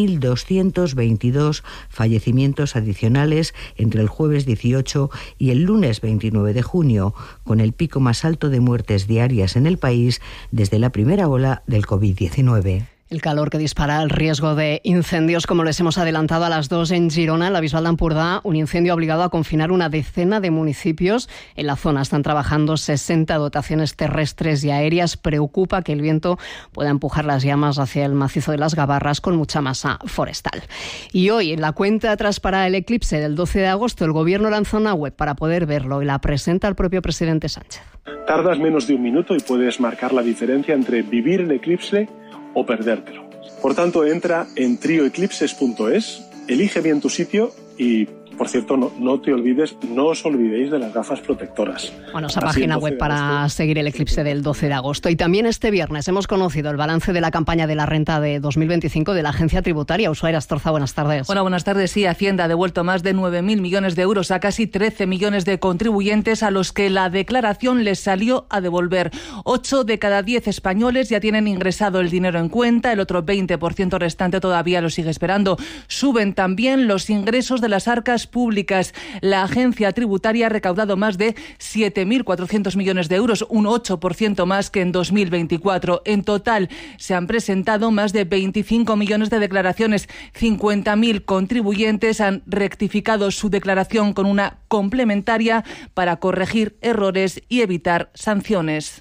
1.222 fallecimientos adicionales entre el jueves 18 y el lunes 29 de junio, con el pico más alto de muertes diarias en el país desde la primera ola del COVID-19. El calor que dispara el riesgo de incendios, como les hemos adelantado a las 2 en Girona, en la Bisbal d'Empordà. Un incendio ha obligado a confinar una decena de municipios. En la zona están trabajando 60 dotaciones terrestres y aéreas. Preocupa que el viento pueda empujar las llamas hacia el macizo de las Gavarras con mucha masa forestal. Y hoy, en la cuenta atrás para el eclipse del 12 de agosto, el Gobierno lanza una web para poder verlo y la presenta el propio presidente Sánchez. Tardas menos de un minuto y puedes marcar la diferencia entre vivir el eclipse o perdértelo. Por tanto, entra en trioeclipses.es, elige bien tu sitio y, por cierto, no os olvidéis de las gafas protectoras. Bueno, esa página web para seguir el eclipse del 12 de agosto. Y también este viernes hemos conocido el balance de la campaña de la renta de 2025 de la Agencia Tributaria. Ushuaia Astorza, buenas tardes. Bueno, buenas tardes. Sí, Hacienda ha devuelto más de 9.000 millones de euros a casi 13 millones de contribuyentes a los que la declaración les salió a devolver. 8 de cada 10 españoles ya tienen ingresado el dinero en cuenta, el otro 20% restante todavía lo sigue esperando. Suben también los ingresos de las arcas públicas. La agencia tributaria ha recaudado más de 7.400 millones de euros, un 8% más que en 2024. En total se han presentado más de 25 millones de declaraciones. 50.000 contribuyentes han rectificado su declaración con una complementaria para corregir errores y evitar sanciones.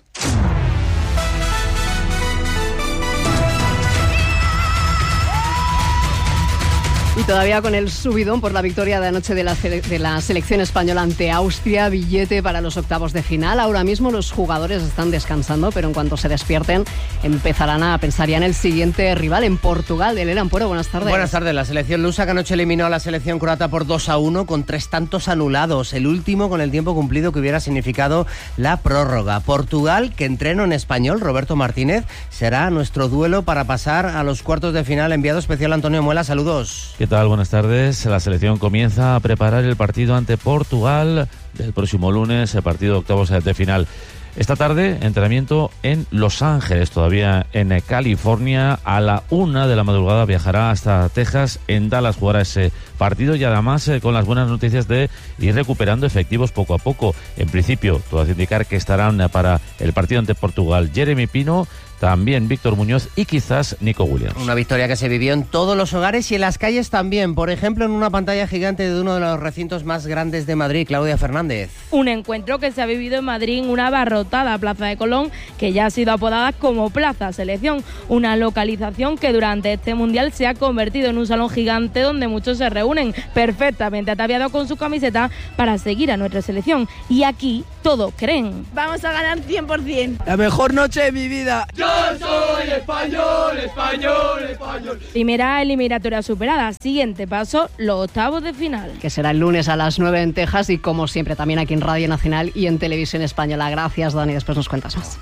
Y todavía con el subidón por la victoria de anoche de la selección española ante Austria, billete para los octavos de final. Ahora mismo los jugadores están descansando, pero en cuanto se despierten empezarán a pensar ya en el siguiente rival, en Portugal. Elena Ampuero, buenas tardes. Buenas tardes. La selección lusa que anoche eliminó a la selección croata por 2-1 con 3 tantos anulados. El último con el tiempo cumplido que hubiera significado la prórroga. Portugal, que entreno en español, Roberto Martínez, será nuestro duelo para pasar a los cuartos de final. Enviado especial Antonio Muela, saludos. ¿Qué tal? Buenas tardes. La selección comienza a preparar el partido ante Portugal del próximo lunes, el partido de octavos de final. Esta tarde, entrenamiento en Los Ángeles, todavía en California. A la 1 de la madrugada viajará hasta Texas. En Dallas jugará ese partido y además con las buenas noticias de ir recuperando efectivos poco a poco. En principio, todo hace indicar que estarán para el partido ante Portugal Jeremy Pino, también Víctor Muñoz y quizás Nico Williams. Una victoria que se vivió en todos los hogares y en las calles también. Por ejemplo, en una pantalla gigante de uno de los recintos más grandes de Madrid, Claudia Fernández. Un encuentro que se ha vivido en Madrid en una abarrotada Plaza de Colón, que ya ha sido apodada como Plaza Selección. Una localización que durante este Mundial se ha convertido en un salón gigante donde muchos se reúnen perfectamente ataviados con su camiseta para seguir a nuestra selección. Y aquí todos creen: vamos a ganar 100%. La mejor noche de mi vida. ¡Yo soy español, español, español! Primera eliminatoria superada. Siguiente paso, los octavos de final. Que será el lunes a las 9 en Texas y como siempre también aquí en Radio Nacional y en Televisión Española. Gracias, Dani. Después nos cuentas más.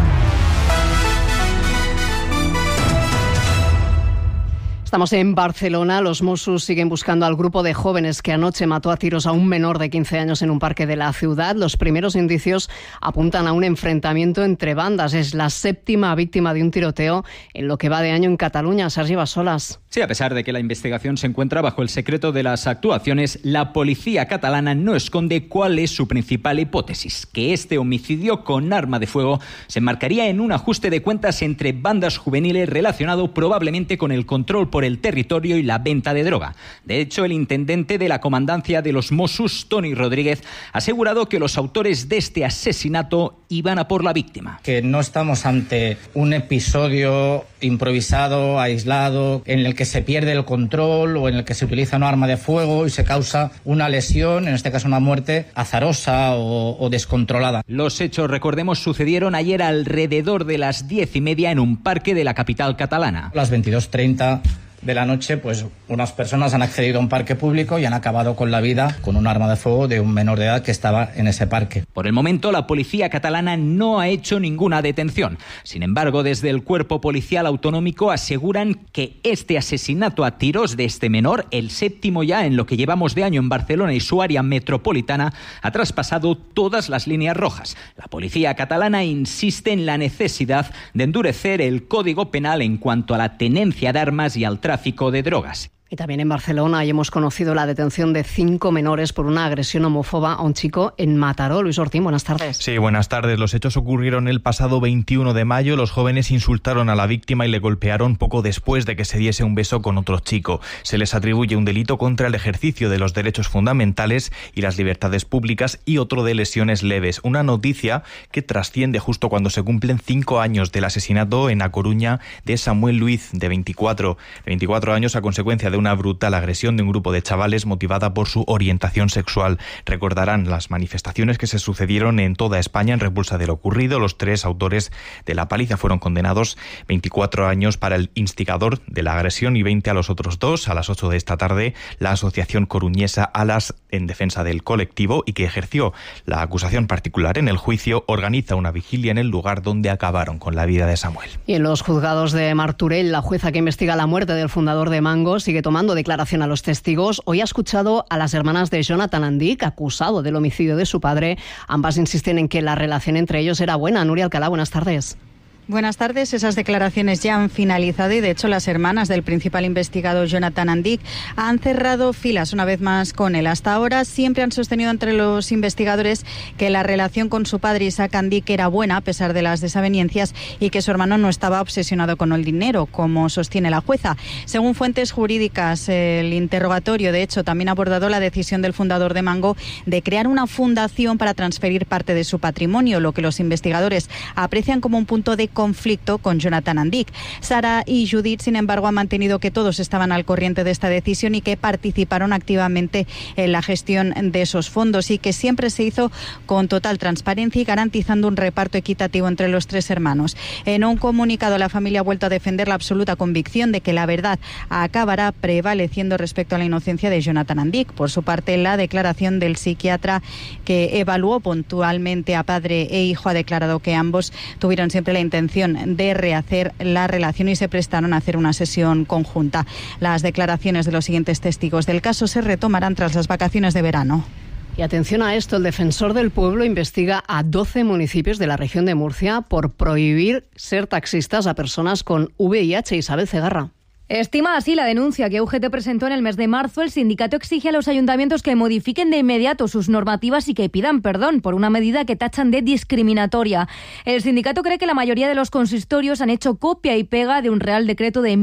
Estamos en Barcelona. Los Mossos siguen buscando al grupo de jóvenes que anoche mató a tiros a un menor de 15 años en un parque de la ciudad. Los primeros indicios apuntan a un enfrentamiento entre bandas. Es la 7ª víctima de un tiroteo en lo que va de año en Cataluña. Sergi Bassolas. Sí, a pesar de que la investigación se encuentra bajo el secreto de las actuaciones, la policía catalana no esconde cuál es su principal hipótesis: que este homicidio con arma de fuego se enmarcaría en un ajuste de cuentas entre bandas juveniles relacionado probablemente con el control por el territorio y la venta de droga. De hecho, el intendente de la comandancia de los Mossos, Toni Rodríguez, ha asegurado que los autores de este asesinato iban a por la víctima. Que no estamos ante un episodio improvisado, aislado, en el que se pierde el control o en el que se utiliza un arma de fuego y se causa una lesión, en este caso una muerte azarosa o descontrolada. Los hechos, recordemos, sucedieron ayer alrededor de las 10:30 en un parque de la capital catalana. A las 22:30 de la noche, pues unas personas han accedido a un parque público y han acabado con la vida con un arma de fuego de un menor de edad que estaba en ese parque. Por el momento, la policía catalana no ha hecho ninguna detención. Sin embargo, desde el Cuerpo Policial Autonómico aseguran que este asesinato a tiros de este menor, el 7º ya en lo que llevamos de año en Barcelona y su área metropolitana, ha traspasado todas las líneas rojas. La policía catalana insiste en la necesidad de endurecer el Código Penal en cuanto a la tenencia de armas y al tráfico de drogas. Y también en Barcelona hemos conocido la detención de 5 menores por una agresión homófoba a un chico en Mataró. Luis Ortín, buenas tardes. Sí, buenas tardes. Los hechos ocurrieron el pasado 21 de mayo. Los jóvenes insultaron a la víctima y le golpearon poco después de que se diese un beso con otro chico. Se les atribuye un delito contra el ejercicio de los derechos fundamentales y las libertades públicas y otro de lesiones leves. Una noticia que trasciende justo cuando se cumplen 5 años del asesinato en A Coruña de Samuel Luiz, de 24 años, a consecuencia de una brutal agresión de un grupo de chavales motivada por su orientación sexual. Recordarán las manifestaciones que se sucedieron en toda España en repulsa de lo ocurrido. Los 3 autores de la paliza fueron condenados: 24 años para el instigador de la agresión y 20 a los otros 2. A las 8 de esta tarde, la asociación coruñesa Alas en defensa del colectivo y que ejerció la acusación particular en el juicio, organiza una vigilia en el lugar donde acabaron con la vida de Samuel. Y en los juzgados de Martorell, la jueza que investiga la muerte del fundador de Mango sigue tomando declaración a los testigos. Hoy ha escuchado a las hermanas de Jonathan Andic, acusado del homicidio de su padre. Ambas insisten en que la relación entre ellos era buena. Nuria Alcalá, buenas tardes. Buenas tardes. Esas declaraciones ya han finalizado y, de hecho, las hermanas del principal investigado, Jonathan Andik, han cerrado filas una vez más con él. Hasta ahora siempre han sostenido entre los investigadores que la relación con su padre, Isaac Andik, era buena a pesar de las desavenencias y que su hermano no estaba obsesionado con el dinero, como sostiene la jueza. Según fuentes jurídicas, el interrogatorio, de hecho, también ha abordado la decisión del fundador de Mango de crear una fundación para transferir parte de su patrimonio, lo que los investigadores aprecian como un punto de conflicto con Jonathan Andik. Sara y Judith, sin embargo, han mantenido que todos estaban al corriente de esta decisión y que participaron activamente en la gestión de esos fondos y que siempre se hizo con total transparencia y garantizando un reparto equitativo entre los tres hermanos. En un comunicado, la familia ha vuelto a defender la absoluta convicción de que la verdad acabará prevaleciendo respecto a la inocencia de Jonathan Andik. Por su parte, la declaración del psiquiatra que evaluó puntualmente a padre e hijo ha declarado que ambos tuvieron siempre la intención de rehacer la relación y se prestaron a hacer una sesión conjunta. Las declaraciones de los siguientes testigos del caso se retomarán tras las vacaciones de verano. Y atención a esto, el defensor del pueblo investiga a 12 municipios de la región de Murcia por prohibir ser taxistas a personas con VIH. Isabel Cegarra. Estima así la denuncia que UGT presentó en el mes de marzo. El sindicato exige a los ayuntamientos que modifiquen de inmediato sus normativas y que pidan perdón por una medida que tachan de discriminatoria. El sindicato cree que la mayoría de los consistorios han hecho copia y pega de un Real Decreto de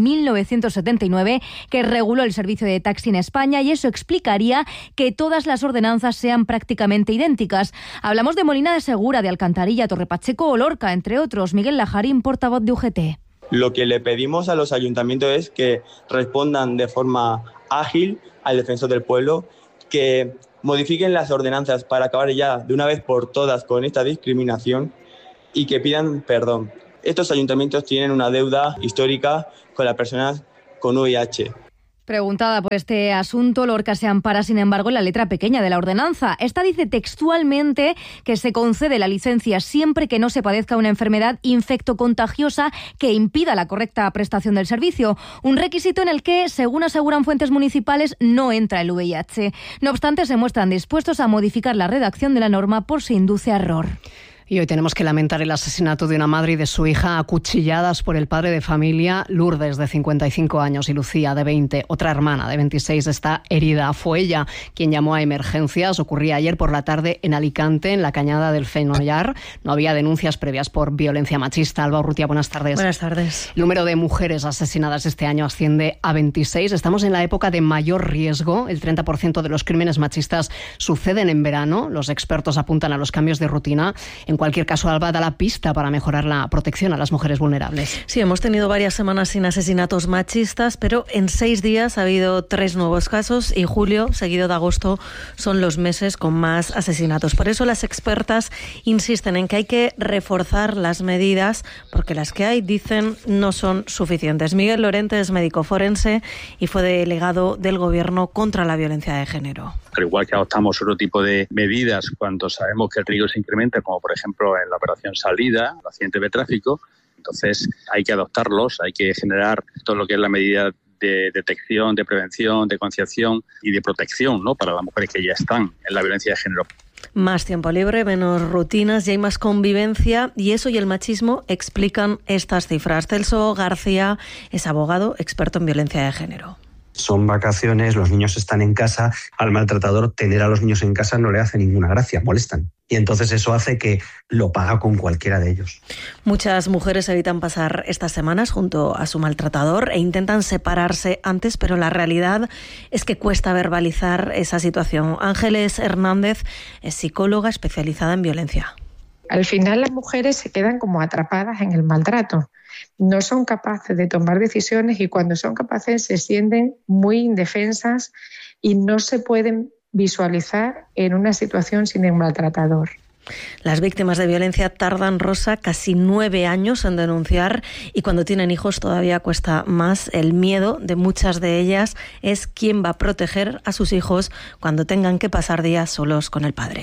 1979 que reguló el servicio de taxi en España y eso explicaría que todas las ordenanzas sean prácticamente idénticas. Hablamos de Molina de Segura, de Alcantarilla, Torrepacheco o Lorca, entre otros. Miguel Lajarín, portavoz de UGT. Lo que le pedimos a los ayuntamientos es que respondan de forma ágil al defensor del pueblo, que modifiquen las ordenanzas para acabar ya de una vez por todas con esta discriminación y que pidan perdón. Estos ayuntamientos tienen una deuda histórica con las personas con VIH. Preguntada por este asunto, Lorca se ampara, sin embargo, en la letra pequeña de la ordenanza. Esta dice textualmente que se concede la licencia siempre que no se padezca una enfermedad infectocontagiosa que impida la correcta prestación del servicio. Un requisito en el que, según aseguran fuentes municipales, no entra el VIH. No obstante, se muestran dispuestos a modificar la redacción de la norma por si induce a error. Y hoy tenemos que lamentar el asesinato de una madre y de su hija acuchilladas por el padre de familia, Lourdes, de 55 años, y Lucía, de 20. Otra hermana, de 26, está herida. Fue ella quien llamó a emergencias. Ocurría ayer por la tarde en Alicante, en la Cañada del Fenollar. No había denuncias previas por violencia machista. Alba Urrutia, buenas tardes. Buenas tardes. El número de mujeres asesinadas este año asciende a 26. Estamos en la época de mayor riesgo. El 30% de los crímenes machistas suceden en verano. Los expertos apuntan a los cambios de rutina. En cualquier caso, Alba, da la pista para mejorar la protección a las mujeres vulnerables. Sí, hemos tenido varias semanas sin asesinatos machistas, pero en 6 días ha habido 3 nuevos casos y julio, seguido de agosto, son los meses con más asesinatos. Por eso las expertas insisten en que hay que reforzar las medidas porque las que hay, dicen, no son suficientes. Miguel Lorente es médico forense y fue delegado del Gobierno contra la violencia de género. Al igual que adoptamos otro tipo de medidas cuando sabemos que el riesgo se incrementa, como por ejemplo en la operación salida, el accidente de tráfico, entonces hay que adoptarlos, hay que generar todo lo que es la medida de detección, de prevención, de concienciación y de protección, ¿no?, para las mujeres que ya están en la violencia de género. Más tiempo libre, menos rutinas y hay más convivencia, y eso y el machismo explican estas cifras. Celso García es abogado, experto en violencia de género. Son vacaciones, los niños están en casa. Al maltratador, tener a los niños en casa no le hace ninguna gracia, molestan. Y entonces eso hace que lo paga con cualquiera de ellos. Muchas mujeres evitan pasar estas semanas junto a su maltratador e intentan separarse antes, pero la realidad es que cuesta verbalizar esa situación. Ángeles Hernández es psicóloga especializada en violencia. Al final las mujeres se quedan como atrapadas en el maltrato. No son capaces de tomar decisiones y cuando son capaces se sienten muy indefensas y no se pueden visualizar en una situación sin el maltratador. Las víctimas de violencia tardan, Rosa, casi 9 años en denunciar y cuando tienen hijos todavía cuesta más. El miedo de muchas de ellas es quién va a proteger a sus hijos cuando tengan que pasar días solos con el padre.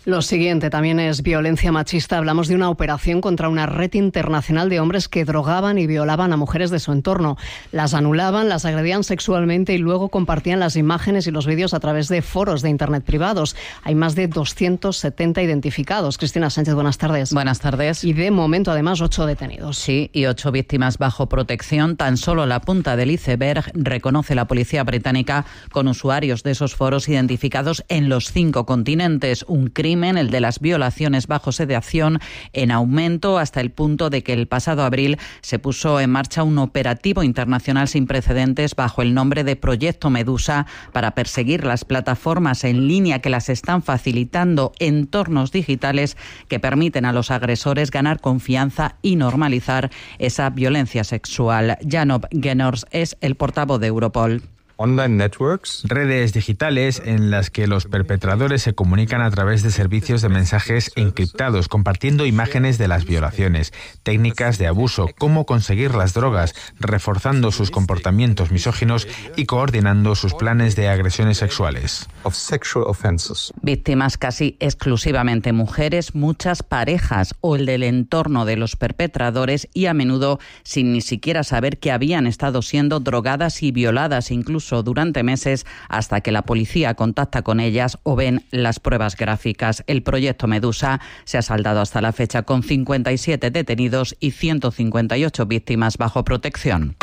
Lo siguiente también es violencia machista. Hablamos de una operación contra una red internacional de hombres que drogaban y violaban a mujeres de su entorno. Las anulaban, las agredían sexualmente y luego compartían las imágenes y los vídeos a través de foros de Internet privados. Hay más de 270 identificados. Cristina Sánchez, buenas tardes. Buenas tardes. Y de momento, además, 8 detenidos. Sí, y 8 víctimas bajo protección. Tan solo la punta del iceberg, reconoce la policía británica, con usuarios de esos foros identificados en los 5 continentes. Un crimen, el de las violaciones bajo sedación, en aumento hasta el punto de que el pasado abril se puso en marcha un operativo internacional sin precedentes bajo el nombre de Proyecto Medusa para perseguir las plataformas en línea que las están facilitando, entornos digitales que permiten a los agresores ganar confianza y normalizar esa violencia sexual. Janob Genors es el portavoz de Europol. Online networks, redes digitales en las que los perpetradores se comunican a través de servicios de mensajes encriptados, compartiendo imágenes de las violaciones, técnicas de abuso, cómo conseguir las drogas, reforzando sus comportamientos misóginos y coordinando sus planes de agresiones sexuales. Víctimas casi exclusivamente mujeres, muchas parejas o el del entorno de los perpetradores y a menudo sin ni siquiera saber que habían estado siendo drogadas y violadas, incluso durante meses, hasta que la policía contacta con ellas o ven las pruebas gráficas. El proyecto Medusa se ha saldado hasta la fecha con 57 detenidos y 158 víctimas bajo protección.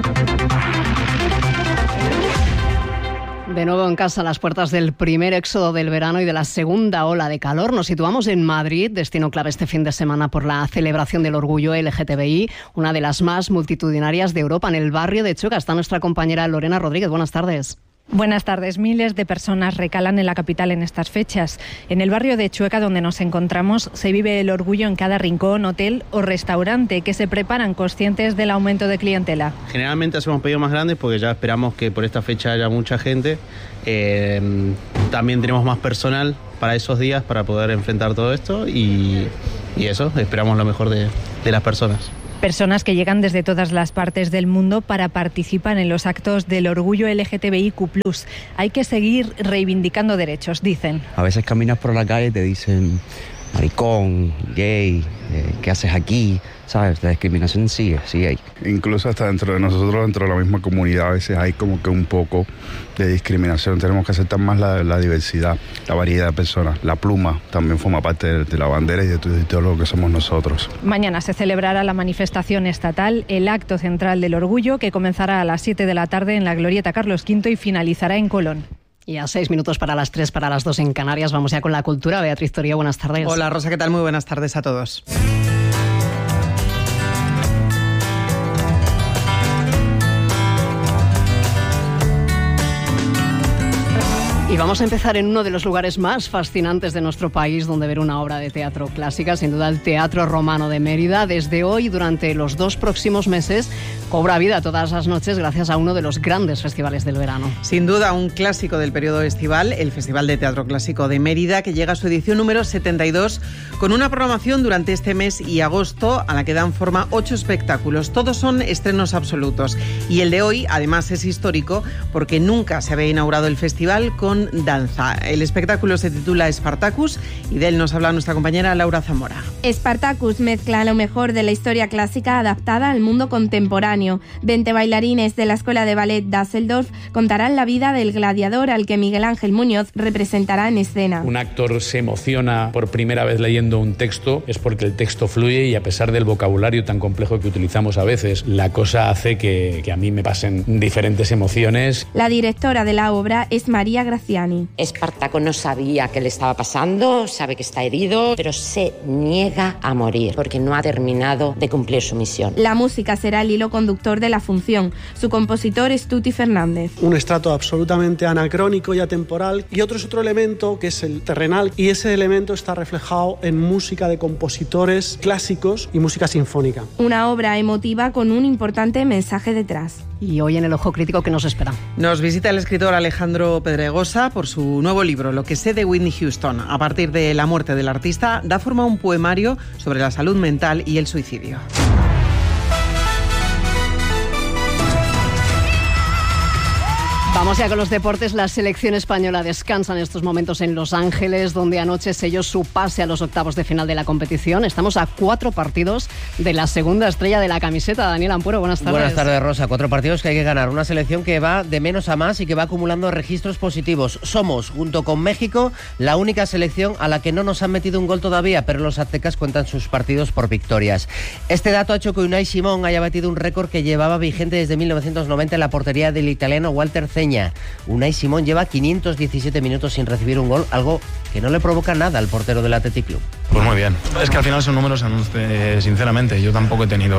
De nuevo en casa, a las puertas del primer éxodo del verano y de la segunda ola de calor. Nos situamos en Madrid, destino clave este fin de semana por la celebración del orgullo LGTBI, una de las más multitudinarias de Europa. En el barrio de Chueca está nuestra compañera Lorena Rodríguez. Buenas tardes. Buenas tardes. Miles de personas recalan en la capital en estas fechas. En el barrio de Chueca, donde nos encontramos, se vive el orgullo en cada rincón, hotel o restaurante, que se preparan conscientes del aumento de clientela. Generalmente hacemos pedidos más grandes porque ya esperamos que por esta fecha haya mucha gente. También tenemos más personal para esos días para poder enfrentar todo esto y eso, esperamos lo mejor de las personas. Personas que llegan desde todas las partes del mundo para participar en los actos del orgullo LGTBIQ+. Hay que seguir reivindicando derechos, dicen. A veces caminas por la calle y te dicen maricón, gay, ¿qué haces aquí? ¿Sabes? La discriminación sigue ahí. Incluso hasta dentro de nosotros, dentro de la misma comunidad, a veces hay como que un poco de discriminación. Tenemos que aceptar más la diversidad, la variedad de personas. La pluma también forma parte de la bandera y de todo lo que somos nosotros. Mañana se celebrará la manifestación estatal, el acto central del orgullo, que comenzará a las 7 de la tarde en la Glorieta Carlos V y finalizará en Colón. Y a 6 minutos para las 3, para las 2 en Canarias. Vamos ya con la cultura. Beatriz Toría, buenas tardes. Hola Rosa, ¿qué tal? Muy buenas tardes a todos. Y vamos a empezar en uno de los lugares más fascinantes de nuestro país donde ver una obra de teatro clásica, sin duda el Teatro Romano de Mérida. Desde hoy, durante los 2 próximos meses, cobra vida todas las noches gracias a uno de los grandes festivales del verano. Sin duda, un clásico del periodo estival, el Festival de Teatro Clásico de Mérida, que llega a su edición número 72, con una programación durante este mes y agosto a la que dan forma 8 espectáculos. Todos son estrenos absolutos. Y el de hoy, además, es histórico porque nunca se había inaugurado el festival con danza. El espectáculo se titula Spartacus y de él nos habla nuestra compañera Laura Zamora. Spartacus mezcla lo mejor de la historia clásica adaptada al mundo contemporáneo. 20 bailarines de la Escuela de Ballet Düsseldorf contarán la vida del gladiador al que Miguel Ángel Muñoz representará en escena. Un actor se emociona por primera vez leyendo un texto, es porque el texto fluye y a pesar del vocabulario tan complejo que utilizamos a veces, la cosa hace que a mí me pasen diferentes emociones. La directora de la obra es María Graciani. Espartaco no sabía qué le estaba pasando, sabe que está herido, pero se niega a morir porque no ha terminado de cumplir su misión. La música será el hilo conductor de la función. Su compositor es Tuti Fernández. Un estrato absolutamente anacrónico y atemporal, y otro elemento que es el terrenal, y ese elemento está reflejado en música de compositores clásicos y música sinfónica. Una obra emotiva con un importante mensaje detrás. Y hoy en el Ojo Crítico, ¿qué nos espera? Nos visita el escritor Alejandro Pedregosa por su nuevo libro, Lo que sé de Whitney Houston. A partir de la muerte del artista, da forma a un poemario sobre la salud mental y el suicidio. Vamos ya con los deportes. La selección española descansa en estos momentos en Los Ángeles, donde anoche selló su pase a los octavos de final de la competición. Estamos a 4 partidos de la segunda estrella de la camiseta. Daniel Ampuero, buenas tardes. Buenas tardes, Rosa. 4 partidos que hay que ganar. Una selección que va de menos a más y que va acumulando registros positivos. Somos, junto con México, la única selección a la que no nos han metido un gol todavía, pero los aztecas cuentan sus partidos por victorias. Este dato ha hecho que Unai Simón haya batido un récord que llevaba vigente desde 1990 en la portería del italiano Walter Zeña. Unai Simón lleva 517 minutos sin recibir un gol, algo que no le provoca nada al portero del Athletic Club. Pues muy bien. Es que al final son números, sinceramente. Yo tampoco he tenido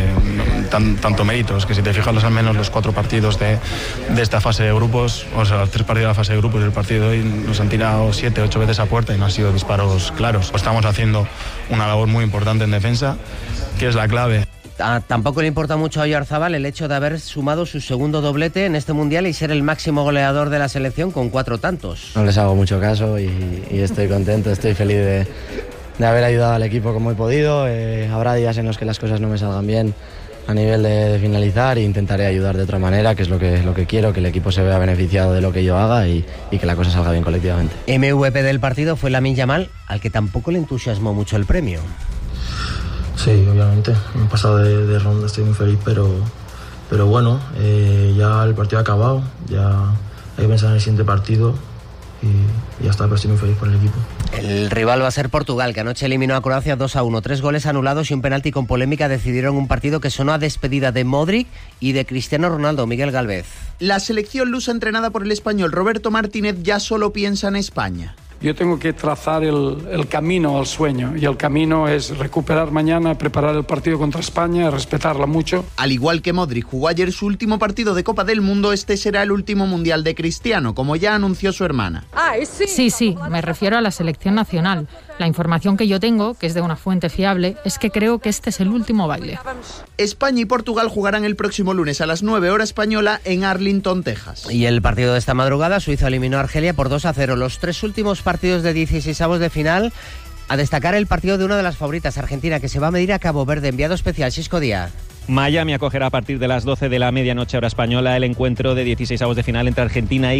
tanto méritos, que si te fijas al menos los 4 partidos de esta fase de grupos, o sea, los 3 partidos de la fase de grupos y el partido de hoy, nos han tirado 7, 8 veces a puerta y no han sido disparos claros. Estamos haciendo una labor muy importante en defensa, que es la clave. Tampoco le importa mucho a Oyarzabal el hecho de haber sumado su segundo doblete en este Mundial y ser el máximo goleador de la selección con 4 tantos. No les hago mucho caso y estoy contento, estoy feliz de haber ayudado al equipo como he podido. Habrá días en los que las cosas no me salgan bien a nivel de finalizar e intentaré ayudar de otra manera, que es lo que quiero, que el equipo se vea beneficiado de lo que yo haga y que la cosa salga bien colectivamente. MVP del partido fue Lamine Yamal, al que tampoco le entusiasmó mucho el premio. Sí, obviamente, en pasado de ronda estoy muy feliz, pero bueno, ya el partido ha acabado, ya hay que pensar en el siguiente partido y ya está, pero estoy muy feliz por el equipo. El rival va a ser Portugal, que anoche eliminó a Croacia 2-1. 3 goles anulados y un penalti con polémica decidieron un partido que sonó a despedida de Modric y de Cristiano Ronaldo. Miguel Gálvez. La selección lusa entrenada por el español Roberto Martínez ya solo piensa en España. Yo tengo que trazar el camino al sueño y el camino es recuperar mañana, preparar el partido contra España, respetarla mucho. Al igual que Modric jugó ayer su último partido de Copa del Mundo, este será el último Mundial de Cristiano, como ya anunció su hermana. Sí, me refiero a la selección nacional. La información que yo tengo, que es de una fuente fiable, es que creo que este es el último baile. España y Portugal jugarán el próximo lunes a las 9 hora española en Arlington, Texas. Y el partido de esta madrugada, Suiza eliminó a Argelia por 2-0. Los 3 últimos partidos de 16avos de final, a destacar el partido de una de las favoritas, Argentina, que se va a medir a Cabo Verde. Enviado especial, Xisco Díaz. Miami acogerá a partir de las 12 de la medianoche hora española el encuentro de 16avos de final entre Argentina y